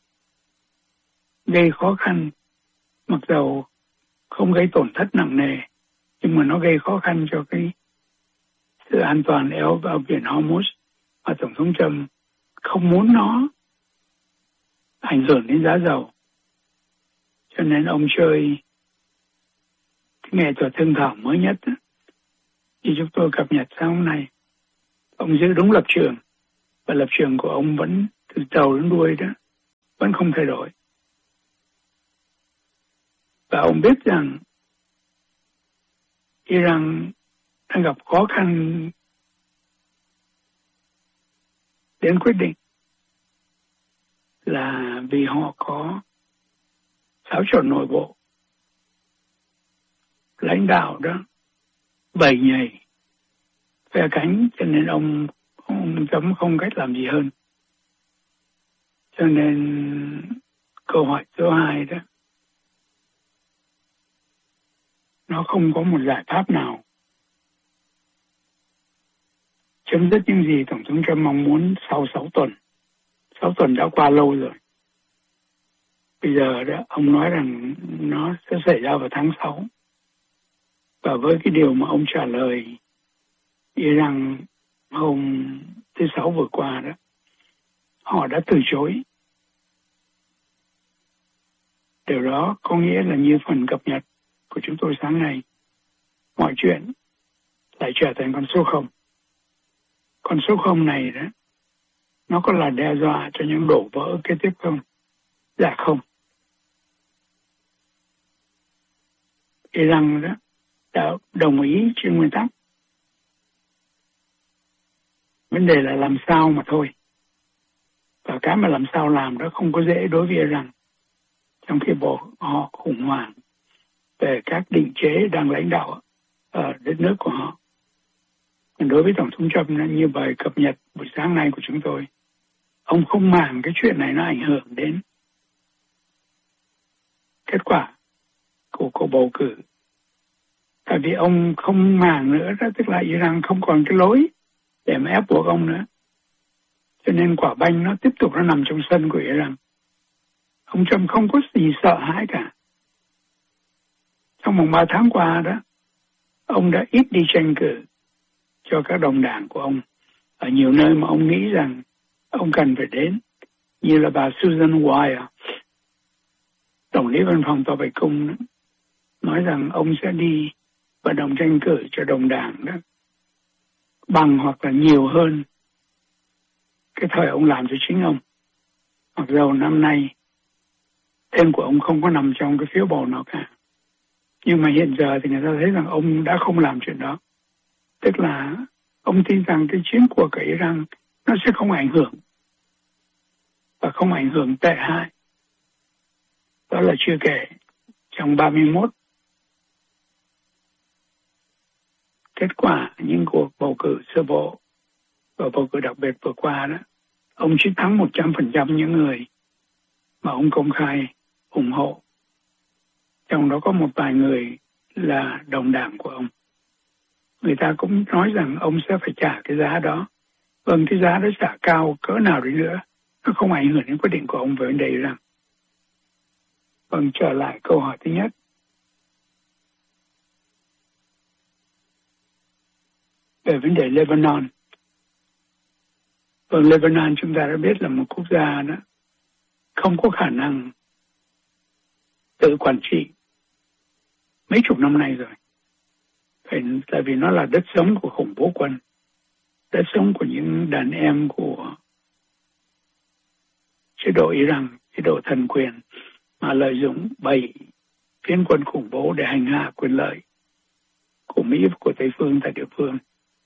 gây khó khăn, mặc dầu không gây tổn thất nặng nề, nhưng mà nó gây khó khăn cho cái sự an toàn eo eo biển Hormuz, và Tổng thống Trump không muốn nó ảnh hưởng đến giá dầu, cho nên ông chơi cái nghệ thuật thương thảo mới nhất đó, như chúng tôi cập nhật sáng hôm nay. Ông giữ đúng lập trường, và lập trường của ông vẫn từ đầu đến đuôi đó vẫn không thay đổi. Và ông biết rằng Iran đang gặp khó khăn đến quyết định là vì họ có xáo trộn nội bộ, lãnh đạo đó bầy nhầy phe cánh, cho nên ông không chấm không cách làm gì hơn. Cho nên câu hỏi số hai đó, nó không có một giải pháp nào chấm dứt những gì Tổng thống Trump mong muốn sau sáu tuần. sáu tuần đã qua lâu rồi. Bây giờ đó, ông nói rằng nó sẽ xảy ra vào tháng sáu. Và với cái điều mà ông trả lời Iran hôm thứ Sáu vừa qua đó, họ đã từ chối. Điều đó có nghĩa là như phần cập nhật của chúng tôi sáng nay, mọi chuyện lại trở thành con số không. Con số không này đó, nó có là đe dọa cho những đổ vỡ kế tiếp không? Dạ không. Iran đó đã đồng ý trên nguyên tắc. Vấn đề là làm sao mà thôi. Và cái mà làm sao làm đó không có dễ đối với Iran. Trong khi bộ họ khủng hoảng về các định chế đang lãnh đạo ở đất nước của họ. Đối với Tổng thống Trump, như bài cập nhật buổi sáng nay của chúng tôi, ông không màng cái chuyện này nó ảnh hưởng đến kết quả của cuộc bầu cử. Tại vì ông không màng nữa đó, tức là Iran không còn cái lối để mà ép buộc ông nữa. Cho nên quả banh nó tiếp tục nó nằm trong sân của Iran. Ông Trump không có gì sợ hãi cả. Trong vòng ba tháng qua đó, ông đã ít đi tranh cử cho các đồng đảng của ông ở nhiều nơi mà ông nghĩ rằng ông cần phải đến, như là bà Susan Wire, tổng lý văn phòng Tòa Bạch Cung đó, nói rằng ông sẽ đi vận động tranh cử cho đồng đảng đó bằng hoặc là nhiều hơn cái thời ông làm cho chính ông. Mặc dù năm nay tên của ông không có nằm trong cái phiếu bầu nào cả, nhưng mà hiện giờ thì người ta thấy rằng ông đã không làm chuyện đó. Tức là ông tin rằng cái chiến cuộc ở Iran nó sẽ không ảnh hưởng, và không ảnh hưởng tệ hại. Đó là chưa kể trong ba mươi mốt kết quả những cuộc bầu cử sơ bộ và bầu cử đặc biệt vừa qua đó, ông chiến thắng một trăm phần trăm những người mà ông công khai ủng hộ. Trong đó có một vài người là đồng đảng của ông. Người ta cũng nói rằng ông sẽ phải trả cái giá đó. Vâng, cái giá đó trả cao cỡ nào đi nữa, nó không ảnh hưởng đến quyết định của ông về vấn đề Iran. Vâng, trở lại câu hỏi thứ nhất. Về vấn đề Lebanon. Vâng, Lebanon chúng ta đã biết là một quốc gia đó không có khả năng tự quản trị mấy chục năm nay rồi. Phải, tại vì nó là đất sống của khủng bố quân, đất sống của những đàn em của chế độ Iran, chế độ thần quyền, mà lợi dụng bầy phiến quân khủng bố để hành hạ quyền lợi của Mỹ và của Tây phương tại địa phương.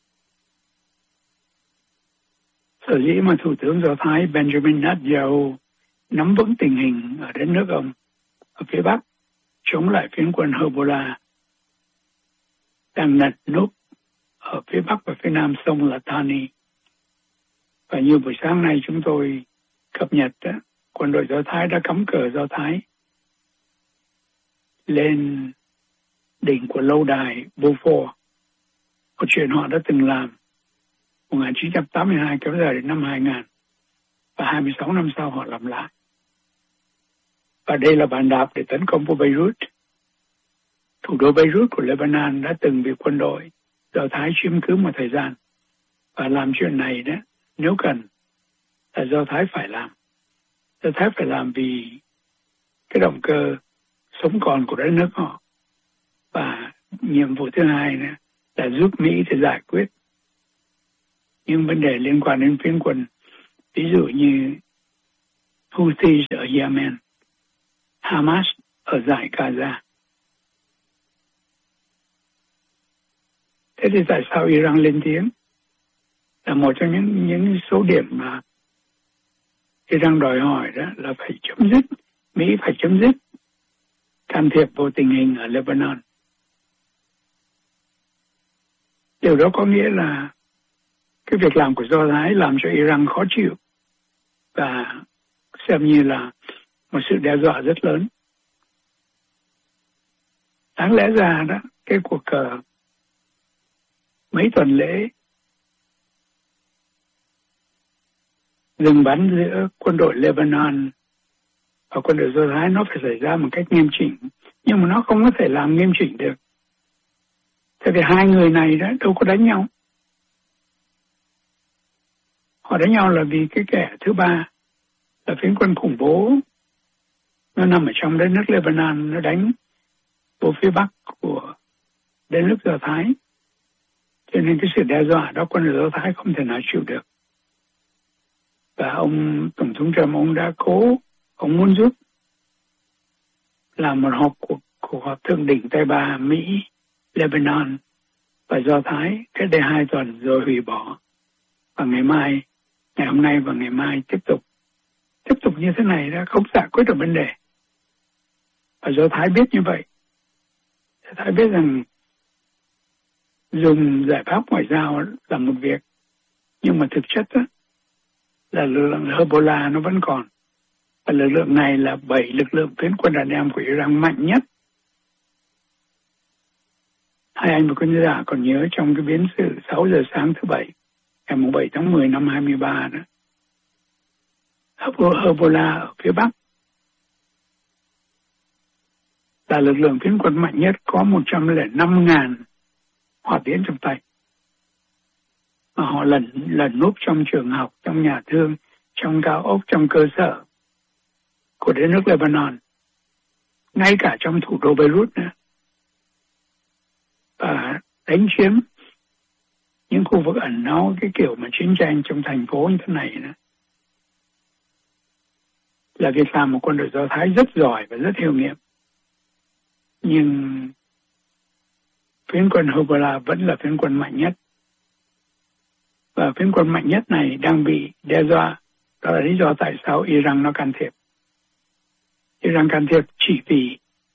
Sở dĩ mà Thủ tướng Do Thái Benjamin Netanyahu nắm vững tình hình ở đất nước ông ở phía Bắc, chống lại phiến quân Hezbollah đang nật núp ở phía Bắc và phía Nam sông Litani. Và như buổi sáng nay chúng tôi cập nhật đó, quân đội Do Thái đã cắm cờ Do Thái lên đỉnh của lâu đài Beaufort, một chuyện họ đã từng làm một nghìn chín trăm tám mươi hai kéo dài đến năm hai nghìn, và hai mươi sáu năm sau họ làm lại. Và đây là bàn đạp để tấn công vào Beirut. Thủ đô Beirut của Lebanon đã từng bị quân đội Do Thái chiếm cứ một thời gian. Và làm chuyện này đó, nếu cần, là Do Thái phải làm. Do Thái phải làm vì cái động cơ sống còn của đất nước họ. Và nhiệm vụ thứ hai nữa là giúp Mỹ để giải quyết những vấn đề liên quan đến phiến quân. Ví dụ như Houthi ở Yemen, Hamas ở dải Gaza. Thế thì tại sao Iran lên tiếng? Là một trong những những số điểm mà Iran đòi hỏi đó là phải chấm dứt, Mỹ phải chấm dứt can thiệp vào tình hình ở Lebanon. Điều đó có nghĩa là cái việc làm của Do Thái làm cho Iran khó chịu và xem như là một sự đe dọa rất lớn. Đáng lẽ ra đó, cái cuộc uh, mấy tuần lễ dừng bắn giữa quân đội Lebanon và quân đội Do Thái nó phải xảy ra một cách nghiêm chỉnh, nhưng mà nó không có thể làm nghiêm chỉnh được. Thế thì hai người này đó đâu có đánh nhau. Họ đánh nhau là vì cái kẻ thứ ba là phiến quân khủng bố, nó nằm ở trong đất nước Lebanon, nó đánh vô phía bắc của đất nước Do Thái. Cho nên cái sự đe dọa đó quân đội Do Thái không thể nào chịu được. Và ông Tổng thống Trump, ông đã cố, ông muốn giúp làm một họp cuộc, cuộc họp thượng đỉnh Tây Ba Mỹ, Lebanon và Do Thái cách đây hai tuần rồi hủy bỏ. Và ngày mai, ngày hôm nay và ngày mai tiếp tục. Tiếp tục như thế này đã không giải quyết được vấn đề. Và Do Thái biết như vậy. Do Thái biết rằng dùng giải pháp ngoại giao là một việc, nhưng mà thực chất đó, là lực lượng Hezbollah nó vẫn còn. Và lực lượng này là bảy lực lượng phiến quân đàn em của Iran mạnh nhất. Hai anh và quân giả còn nhớ trong cái biến sự sáu giờ sáng thứ bảy, ngày bảy tháng mười năm hai mươi ba đó. Hezbollah ở phía Bắc là lực lượng phiến quân mạnh nhất, có một trăm lẻ năm nghìn hỏa tiễn trong tay. Mà họ lần lần núp trong trường học, trong nhà thương, trong cao ốc, trong cơ sở của đất nước Lebanon, ngay cả trong thủ đô Beirut nữa. Và đánh chiếm những khu vực ẩn náu, cái kiểu mà chiến tranh trong thành phố như thế này nữa, là việc làm một quân đội Do Thái rất giỏi và rất hiệu nghiệm. Nhưng phiến quân Hezbollah vẫn là phiến quân mạnh nhất. Và phiến quân mạnh nhất này đang bị đe dọa. Đó là lý do tại sao Iran nó can thiệp. Iran can thiệp chỉ vì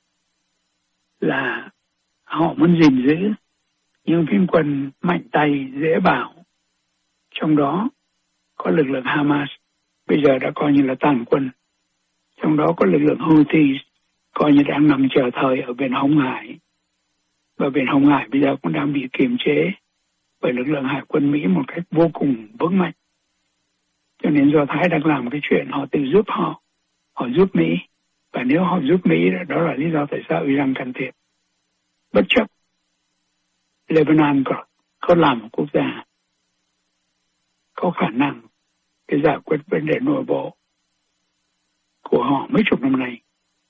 là họ muốn gìn giữ những phiến quân mạnh tay, dễ bảo. Trong đó có lực lượng Hamas, bây giờ đã coi như là tàn quân. Trong đó có lực lượng Houthi, coi như đang nằm chờ thời ở biển Hồng Hải. Và biển Hồng Hải bây giờ cũng đang bị kiềm chế bởi lực lượng hải quân Mỹ một cách vô cùng vững mạnh. Cho nên Do Thái đang làm cái chuyện họ tự giúp họ, họ giúp Mỹ. Và nếu họ giúp Mỹ, đó là lý do tại sao Iran can thiệp. Bất chấp Lebanon có, có làm một quốc gia có khả năng để giải quyết vấn đề nội bộ của họ mấy chục năm nay.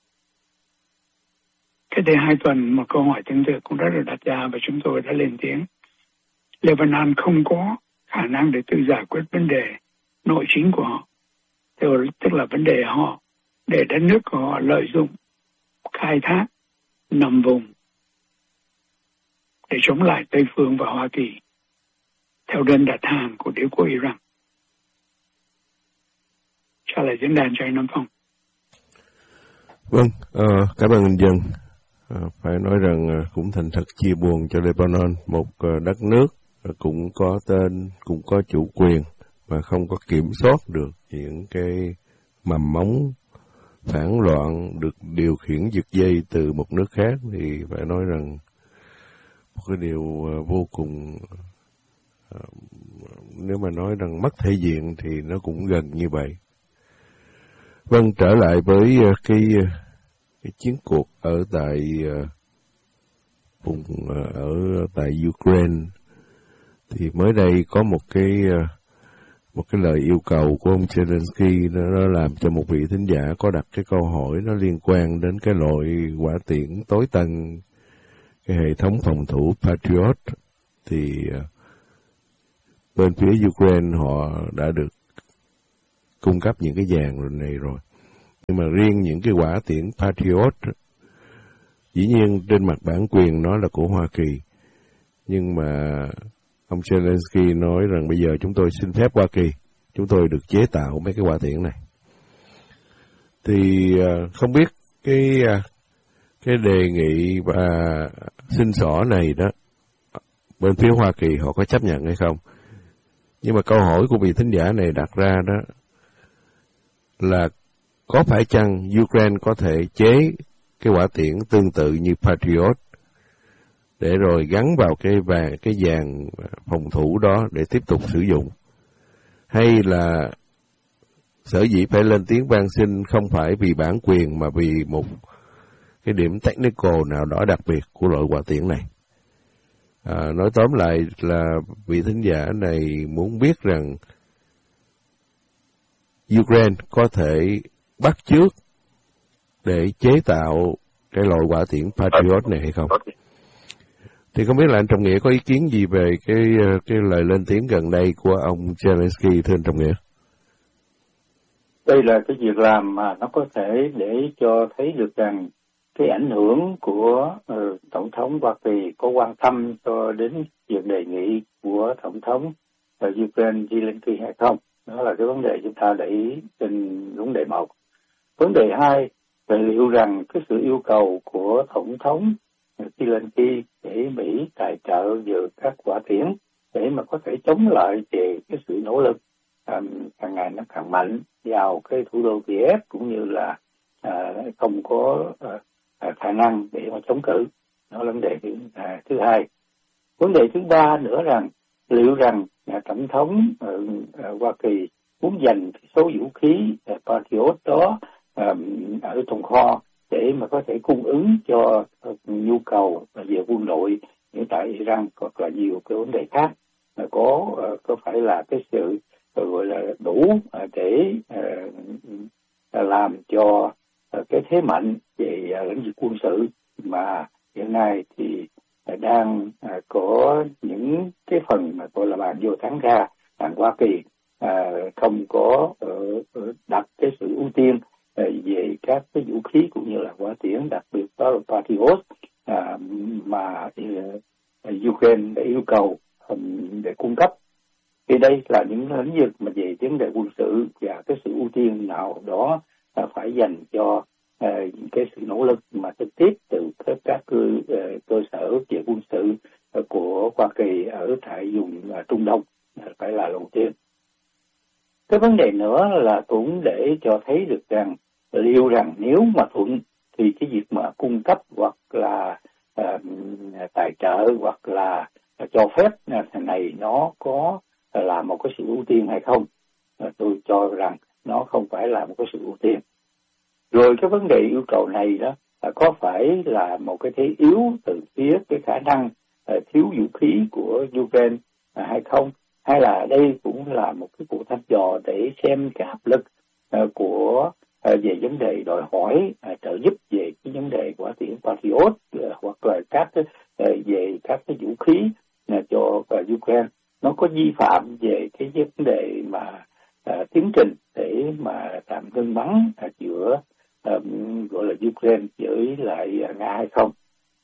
Cách đây hai tuần, một câu hỏi tương tự cũng đã được đặt ra và chúng tôi đã lên tiếng. Lebanon không có khả năng để tự giải quyết vấn đề nội chính của họ. Tức là vấn đề họ để đất nước của họ lợi dụng, khai thác, nằm vùng để chống lại Tây Phương và Hoa Kỳ theo đơn đặt hàng của đế quốc Iran. Trả lời diễn đàn cho anh Nam Phong. Vâng, uh, cảm ơn anh Dân. Uh, phải nói rằng uh, cũng thành thật chia buồn cho Lebanon, một uh, đất nước uh, cũng có tên, cũng có chủ quyền mà không có kiểm soát được những cái mầm móng phản loạn được điều khiển giật dây từ một nước khác, thì phải nói rằng một cái điều uh, vô cùng uh, nếu mà nói rằng mất thể diện thì nó cũng gần như vậy. Vâng, trở lại với uh, cái uh, cái chiến cuộc ở tại uh, vùng uh, ở tại Ukraine, thì mới đây có một cái uh, một cái lời yêu cầu của ông Zelensky, nó, nó làm cho một vị thính giả có đặt cái câu hỏi nó liên quan đến cái loại hỏa tiễn tối tân, cái hệ thống phòng thủ Patriot. Thì uh, bên phía Ukraine họ đã được cung cấp những cái dàn này rồi. Nhưng mà riêng những cái hỏa tiễn Patriot, dĩ nhiên trên mặt bản quyền nó là của Hoa Kỳ, nhưng mà ông Zelensky nói rằng bây giờ chúng tôi xin phép Hoa Kỳ, chúng tôi được chế tạo mấy cái hỏa tiễn này. Thì không biết cái cái đề nghị và xin xỏ này đó, bên phía Hoa Kỳ họ có chấp nhận hay không? Nhưng mà câu hỏi của vị thính giả này đặt ra đó là có phải chăng Ukraine có thể chế cái hỏa tiễn tương tự như Patriot để rồi gắn vào cái và cái dàn phòng thủ đó để tiếp tục sử dụng, hay là sở dĩ phải lên tiếng van xin không phải vì bản quyền mà vì một cái điểm technical nào đó đặc biệt của loại hỏa tiễn này? À, nói tóm lại là vị thính giả này muốn biết rằng Ukraine có thể bắt chước để chế tạo cái loại hỏa tiễn Patriot này hay không? Thì không biết là anh Trọng Nghĩa có ý kiến gì về cái cái lời lên tiếng gần đây của ông Zelensky, thưa anh Trọng Nghĩa? Đây là cái việc làm mà nó có thể để cho thấy được rằng cái ảnh hưởng của uh, Tổng thống Hoa Kỳ có quan tâm cho đến việc đề nghị của Tổng thống uh, Ukraine Zelensky hay không. Đó là cái vấn đề chúng ta để ý trên vấn đề một. Vấn đề hai là liệu rằng cái sự yêu cầu của Tổng thống Zelensky để Mỹ tài trợ về các hỏa tiễn để mà có thể chống lại về cái sự nỗ lực um, càng ngày nó càng mạnh vào cái thủ đô Kiev, cũng như là uh, không có uh, khả năng để mà chống cự. Đó là vấn đề thứ, à, thứ hai. Vấn đề thứ ba nữa rằng liệu rằng nhà tổng thống ở, ở Hoa Kỳ muốn dành số vũ khí Patriot đó uh, ở trong kho để mà có thể cung ứng cho uh, nhu cầu về quân đội như tại Iran hoặc là nhiều cái vấn đề khác, uh, có uh, có phải là cái sự uh, gọi là đủ uh, để uh, làm cho uh, cái thế mạnh về uh, lĩnh vực quân sự mà hiện nay thì uh, đang uh, có những cái phần mà gọi là bàn vô thắng ra, đảng Hoa Kỳ uh, không có uh, đặt cái sự ưu tiên về các cái vũ khí cũng như là hỏa tiễn, đặc biệt đó là Patriot à, mà uh, Ukraine đã yêu cầu um, để cung cấp. Thì đây là những lĩnh vực mà về vấn đề quân sự và cái sự ưu tiên nào đó uh, phải dành cho uh, cái sự nỗ lực mà trực tiếp từ các, các cơ, uh, cơ sở về quân sự uh, của Hoa Kỳ ở tại vùng uh, Trung Đông uh, phải là đầu tiên. Cái vấn đề nữa là cũng để cho thấy được rằng liệu rằng nếu mà thuận thì cái việc mà cung cấp hoặc là uh, tài trợ hoặc là uh, cho phép uh, này nó có uh, là một cái sự ưu tiên hay không. Uh, tôi cho rằng nó không phải là một cái sự ưu tiên. Rồi cái vấn đề yêu cầu này đó uh, có phải là một cái thế yếu từ phía cái khả năng uh, thiếu vũ khí của Ukraine uh, hay không? Hay là đây cũng là một cái cuộc thăm dò để xem cái áp lực uh, của uh, về vấn đề đòi hỏi uh, trợ giúp về cái vấn đề hỏa tiễn Patriot uh, hoặc là các uh, về các cái vũ khí uh, cho uh, Ukraine nó có vi phạm về cái vấn đề mà uh, tiến trình để mà tạm ngưng bắn uh, giữa uh, gọi là Ukraine với lại uh, Nga hay không.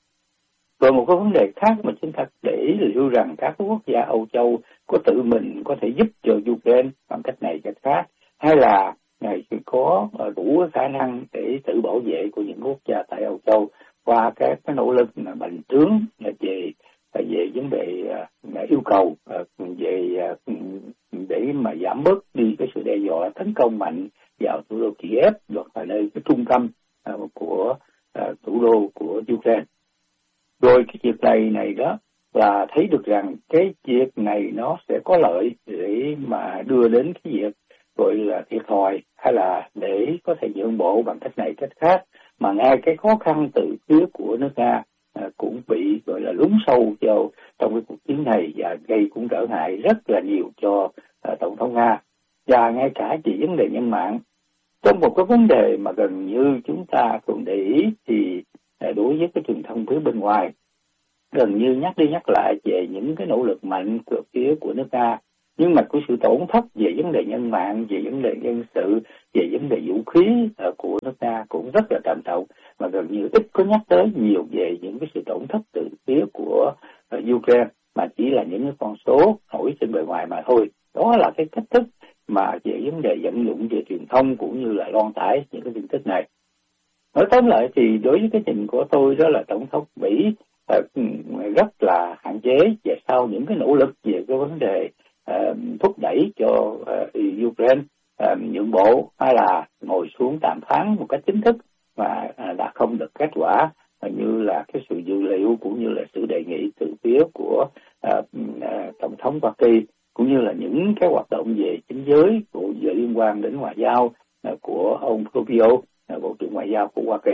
Rồi một cái vấn đề khác mà chúng ta để liệu rằng các quốc gia Âu Châu có tự mình có thể giúp cho Ukraine bằng cách này cách khác, hay là ngày có đủ khả năng để tự bảo vệ của những quốc gia tại Âu Châu qua các cái nỗ lực mà bành trướng về về vấn đề yêu cầu về để mà giảm bớt đi cái sự đe dọa tấn công mạnh vào thủ đô Kiev hoặc là nơi cái trung tâm của thủ đô của Ukraine. Rồi cái việc này này đó là thấy được rằng cái việc này nó sẽ có lợi để mà đưa đến cái việc gọi là thiệt thòi, hay là để có thể nhượng bộ bằng cách này cách khác, mà ngay cái khó khăn từ phía của nước Nga à, cũng bị gọi là lún sâu vào trong cái cuộc chiến này và gây cũng trở ngại rất là nhiều cho à, Tổng thống Nga. Và ngay cả chỉ vấn đề nhân mạng, trong một cái vấn đề mà gần như chúng ta cũng để ý thì à, đối với cái truyền thông phía bên ngoài gần như nhắc đi nhắc lại về những cái nỗ lực mạnh từ phía của nước Nga Nhưng mà cái sự tổn thất về vấn đề nhân mạng, về vấn đề nhân sự, về vấn đề vũ khí uh, của nước Nga cũng rất là trầm trọng, mà gần như ít có nhắc tới nhiều về những cái sự tổn thất từ phía của uh, Ukraine, mà chỉ là những cái con số nổi trên bề ngoài mà thôi. Đó là cái cách thức mà về vấn đề vận dụng về truyền thông cũng như là loan tải những cái tin tức này. Nói tóm lại thì đối với cái nhìn của tôi đó là Tổng thống Mỹ uh, rất là hạn chế, và sau những cái nỗ lực về cái vấn đề uh, thúc đẩy cho uh, Ukraine uh, nhượng bộ hay là ngồi xuống đàm phán một cách chính thức mà uh, đã không được kết quả, uh, như là cái sự dự liệu cũng như là sự đề nghị từ phía của uh, uh, Tổng thống Hoa Kỳ, cũng như là những cái hoạt động về chính giới của về liên quan đến ngoại giao uh, của ông Rubio, Bộ trưởng Ngoại giao của Hoa Kỳ.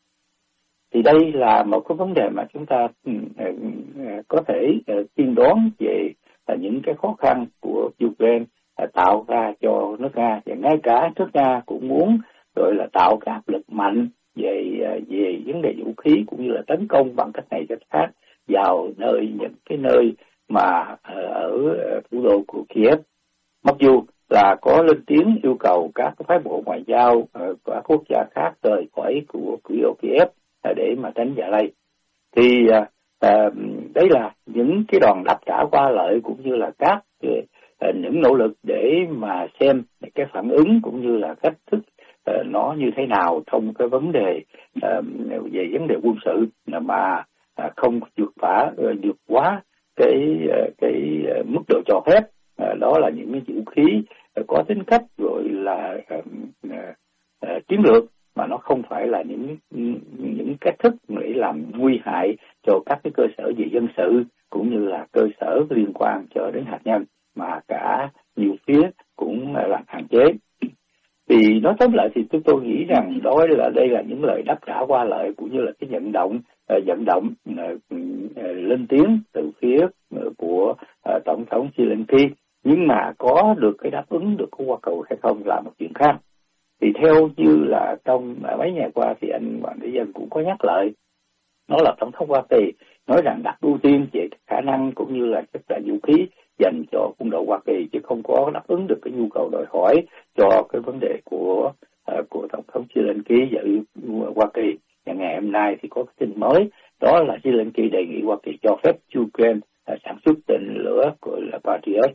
Thì đây là một cái vấn đề mà chúng ta uh, uh, có thể uh, tiên đoán về uh, những cái khó khăn của Ukraine uh, tạo ra cho nước Nga, và ngay cả nước Nga cũng muốn gọi là tạo cái áp lực mạnh về uh, về vấn đề vũ khí cũng như là tấn công bằng cách này cách khác vào nơi những cái nơi mà uh, ở uh, thủ đô của Kiev. Mặc dù là có lên tiếng yêu cầu các phái bộ ngoại giao uh, của các quốc gia khác rời khỏi của thủ đô Kiev uh, để mà tránh dạ lây, thì uh, uh, đấy là những cái đòn đáp trả qua lợi cũng như là các uh, những nỗ lực để mà xem cái phản ứng cũng như là cách thức uh, nó như thế nào trong cái vấn đề uh, về vấn đề quân sự mà uh, không vượt phá uh, vượt quá cái uh, cái uh, mức độ cho phép. À, đó là những cái vũ khí uh, có tính cách gọi là uh, uh, uh, chiến lược, mà nó không phải là những những cách thức để làm nguy hại cho các cái cơ sở về dân sự cũng như là cơ sở liên quan cho đến hạt nhân, mà cả nhiều phía cũng uh, làm hạn chế. Thì nói tóm lại thì tôi tôi nghĩ rằng đó là đây là những lời đáp trả qua lợi cũng như là cái vận động uh, vận động uh, uh, lên tiếng từ phía uh, của uh, tổng thống Zelensky, nhưng mà có được cái đáp ứng được của Hoa Kỳ hay không là một chuyện khác. Thì theo như là trong uh, mấy ngày qua thì anh Hoàng Thế Dân cũng có nhắc lại, nó là tổng thống Hoa Kỳ nói rằng đặt ưu tiên về khả năng cũng như là chất lượng vũ khí dành cho quân đội Hoa Kỳ, chứ không có đáp ứng được cái nhu cầu đòi hỏi cho cái vấn đề của uh, của tổng thống Zelensky và Hoa Kỳ. Và ngày hôm nay thì có cái tin mới, đó là Zelensky đề nghị Hoa Kỳ cho phép Ukraine uh, sản xuất tên lửa gọi là Patriot.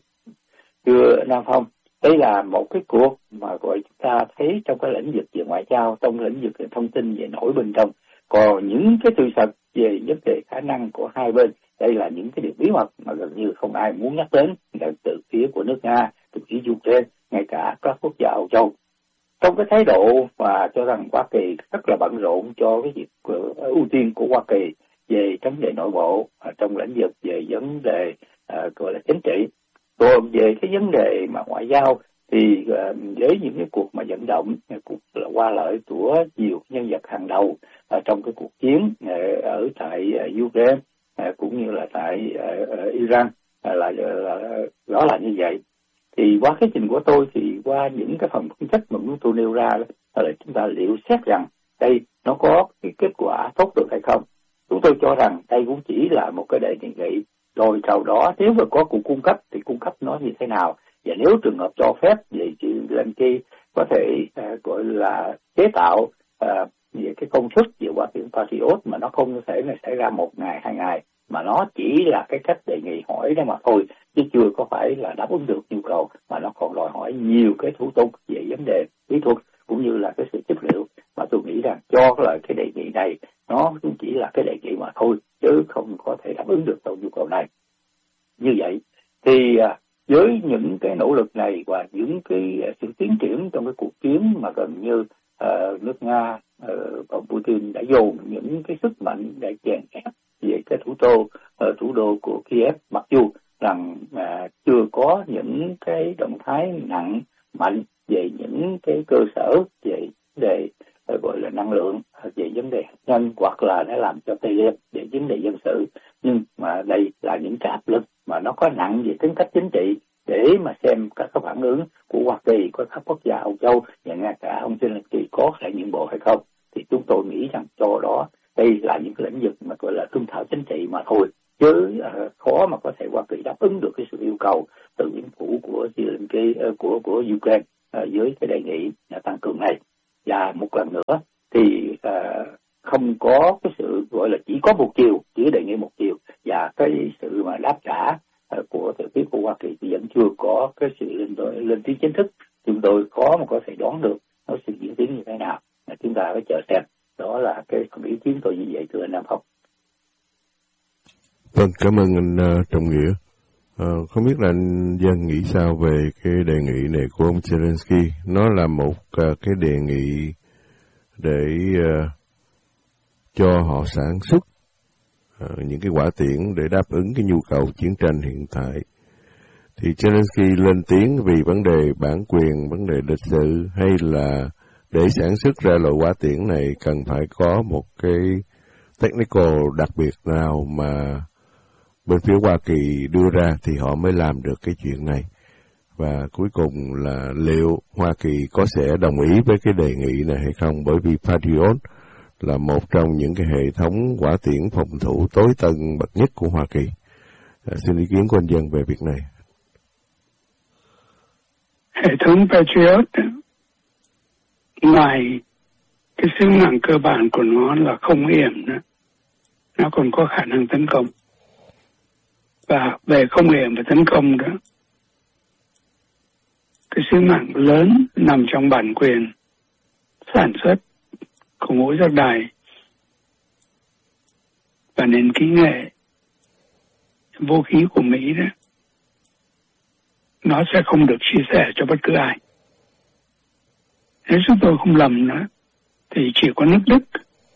Thưa Nam Phong, đây là một cái cuộc mà gọi chúng ta thấy trong cái lĩnh vực về ngoại giao, trong lĩnh vực về thông tin về nổi bên trong. Còn những cái sự thật về vấn đề khả năng của hai bên, đây là những cái điều bí mật mà gần như không ai muốn nhắc đến, từ phía của nước Nga, từ phía Ukraine, ngay cả các quốc gia Âu Châu. Trong cái thái độ và cho rằng Hoa Kỳ rất là bận rộn cho cái việc uh, ưu tiên của Hoa Kỳ về vấn đề nội bộ, uh, trong lĩnh vực về vấn đề uh, gọi là chính trị. Còn về cái vấn đề mà ngoại giao thì uh, với những cái cuộc mà vận động, cuộc là qua lợi của nhiều nhân vật hàng đầu uh, trong cái cuộc chiến uh, ở tại uh, Ukraine uh, cũng như là tại uh, Iran, uh, là, là đó là như vậy. Thì qua cái trình của tôi thì qua những cái phần phân tích mà chúng tôi nêu ra là chúng ta liệu xét rằng đây nó có cái kết quả tốt được hay không. Chúng tôi cho rằng đây cũng chỉ là một cái đề nghị, rồi sau đó nếu mà có cuộc cung cấp thì cung cấp nó như thế nào, và nếu trường hợp cho phép vậy thì lên kia có thể uh, gọi là chế tạo uh, về cái công suất về quả tiễn Patriot mà nó không thể là xảy ra một ngày hai ngày, mà nó chỉ là cái cách đề nghị hỏi đó mà thôi, chứ chưa có phải là đáp ứng được nhu cầu, mà nó còn đòi hỏi nhiều cái thủ tục về vấn đề kỹ thuật cũng như là cái sự chất liệu, mà tôi nghĩ rằng cho cái lời cái đề nghị này nó cũng chỉ là cái đề nghị mà thôi, chứ không có thể đáp ứng được trong nhu cầu này. Như vậy thì với những cái nỗ lực này và những cái sự tiến triển trong cái cuộc chiến mà gần như uh, nước Nga, uh, ông Putin đã dồn những cái sức mạnh để chèn ép về cái thủ đô uh, thủ đô của Kiev, mặc dù rằng uh, chưa có những cái động thái nặng mạnh về những cái cơ sở về đề uh, gọi là năng lượng, về vấn đề hạt nhân, hoặc là nó làm cho tê liệt về vấn đề dân sự, nhưng mà đây là những cái áp lực mà nó có nặng về tính cách chính trị, để mà xem các cái phản ứng của Hoa Kỳ, của các quốc gia Âu Châu và ngay cả ông Zelensky có thể nhượng bộ hay không. Thì chúng tôi nghĩ rằng cho đó đây là những cái lĩnh vực mà gọi là thương thảo chính trị mà thôi, chứ uh, khó mà có thể Hoa Kỳ đáp ứng được cái sự yêu cầu từ chính phủ Zelensky uh, của của Ukraine uh, dưới cái đề nghị uh, tăng cường này. Và một lần nữa thì uh, không có cái sự gọi là chỉ có một chiều, chỉ đề nghị một chiều, và cái sự mà đáp trả uh, của từ phía của Hoa Kỳ thì vẫn chưa có cái sự lên lên tiếng chính thức. Chúng tôi có mà có thể đoán được nó sẽ diễn tiến như thế nào. Uh, chúng ta phải chờ xem. Đó là cái ý kiến tôi như vậy, thưa anh Nam Phong. Vâng, cảm ơn anh uh, Trọng Nghĩa. Uh, không biết là anh Dân nghĩ sao về cái đề nghị này của ông Zelensky. Nó là một uh, cái đề nghị để uh, cho họ sản xuất uh, những cái hỏa tiễn để đáp ứng cái nhu cầu chiến tranh hiện tại. Thì Zelensky lên tiếng vì vấn đề bản quyền, vấn đề lịch sử, hay là để sản xuất ra loại hỏa tiễn này cần phải có một cái technical đặc biệt nào mà bên phía Hoa Kỳ đưa ra thì họ mới làm được cái chuyện này. Và cuối cùng là liệu Hoa Kỳ có sẽ đồng ý với cái đề nghị này hay không, bởi vì Patriot là một trong những cái hệ thống hỏa tiễn phòng thủ tối tân bậc nhất của Hoa Kỳ. À, xin ý kiến của anh Dân về việc này. Hệ thống Patriot ngoài cái sứ mạng cơ bản của nó là không hiểm nữa, nó còn có khả năng tấn công. Và về không hiểm và tấn công đó, cái sứ mạng lớn nằm trong bản quyền sản xuất của mỗi giác đài và nền kỹ nghệ vũ khí của Mỹ đó, nó sẽ không được chia sẻ cho bất cứ ai. Nếu chúng tôi không lầm nữa thì chỉ có nước Đức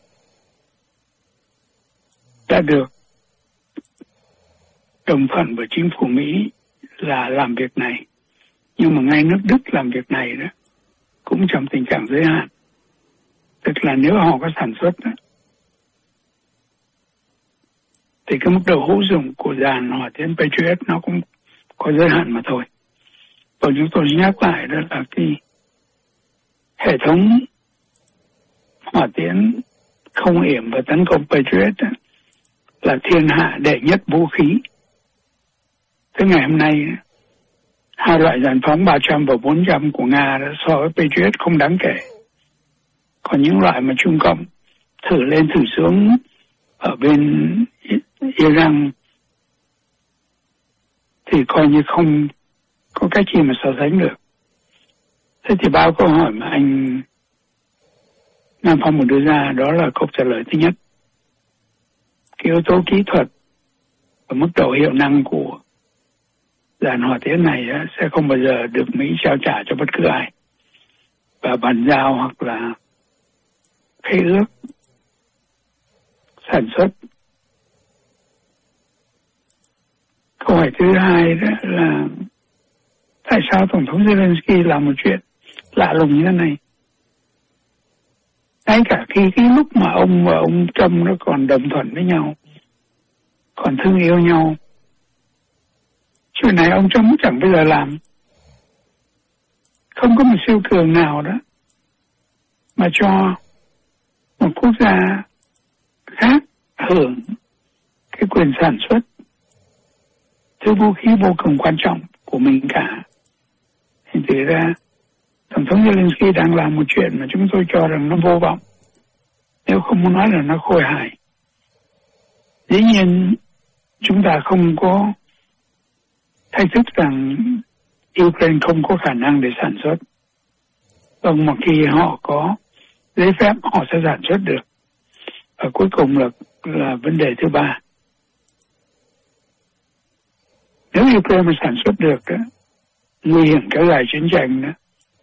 đã được đồng thuận với chính phủ Mỹ là làm việc này. Nhưng mà ngay nước Đức làm việc này đó cũng trong tình trạng giới hạn. Tức là nếu họ có sản xuất đó, thì cái mức độ hữu dụng của dàn hỏa tiễn Patriot nó cũng có giới hạn mà thôi. Và chúng tôi nhắc lại đó là cái hệ thống hỏa tiễn không hiểm và tấn công Patriot đó, là thiên hạ đệ nhất vũ khí. Tới ngày hôm nay, hai loại dàn phóng ba trăm và bốn trăm của Nga đã so với Patriot không đáng kể. Còn những loại mà Trung Cộng thử lên thử xuống ở bên Iran thì coi như không có cái gì mà so sánh được. Thế thì bao câu hỏi mà anh Nam Phong muốn đưa ra đó là câu trả lời thứ nhất. Cái yếu tố kỹ thuật và mức độ hiệu năng của dàn hỏa tiễn này sẽ không bao giờ được Mỹ trao trả cho bất cứ ai. Và bàn giao hoặc là khế ước sản xuất. Câu hỏi thứ hai đó là tại sao Tổng thống Zelensky làm một chuyện lạ lùng như thế này? Ngay cả khi cái lúc mà ông và ông Trump nó còn đồng thuận với nhau, còn thương yêu nhau, chuyện này ông Trump chẳng bao giờ làm. Không có một siêu cường nào đó mà cho một quốc gia khác hưởng cái quyền sản xuất thứ vũ khí vô cùng quan trọng của mình cả. Thì thực ra Tổng thống Zelensky đang làm một chuyện mà chúng tôi cho rằng nó vô vọng, nếu không muốn nói là nó khôi hài. Dĩ nhiên chúng ta không có thách thức rằng Ukraine không có khả năng để sản xuất. Vâng, một khi họ có giấy phép họ sẽ sản xuất được. Và cuối cùng là là vấn đề thứ ba. Nếu Ukraine mà sản xuất được đó, nguy hiểm kéo dài chiến tranh đó,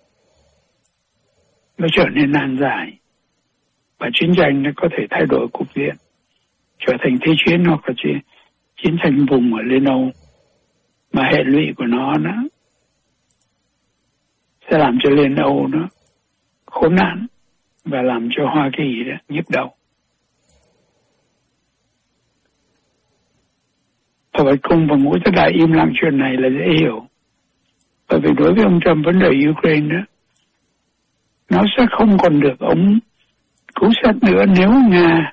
nó trở nên nan giải. Và chiến tranh nó có thể thay đổi cục diện, trở thành thế chiến hoặc là chiến, chiến tranh vùng ở Liên Âu. Mà hệ lụy của nó, nó sẽ làm cho Liên Âu nó khốn nạn và làm cho Hoa Kỳ đó nhức đầu. Và vậy cùng và ngũ tất đại im lặng chuyện này là dễ hiểu. Bởi vì đối với ông Trump vấn đề Ukraine đó, nó sẽ không còn được ông cứu xét nữa nếu Nga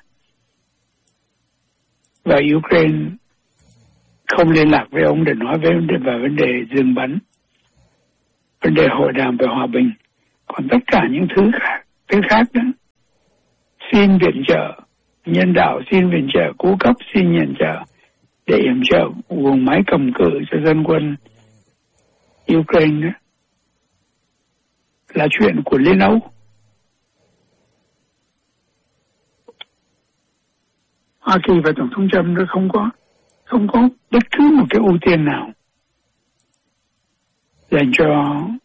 và Ukraine không liên lạc với ông để nói về vấn đề, về vấn đề dừng bắn. vấn đề hội đàm về hòa bình. Còn tất cả những thứ khác, thứ khác đó, xin viện trợ nhân đạo, xin viện trợ cứu cấp, xin viện trợ để yểm trợ guồng máy cầm cự cho dân quân Ukraine đó, là chuyện của Liên Âu. Hoa Kỳ và Tổng thống Trump nó không có không có bất cứ một cái ưu tiên nào dành cho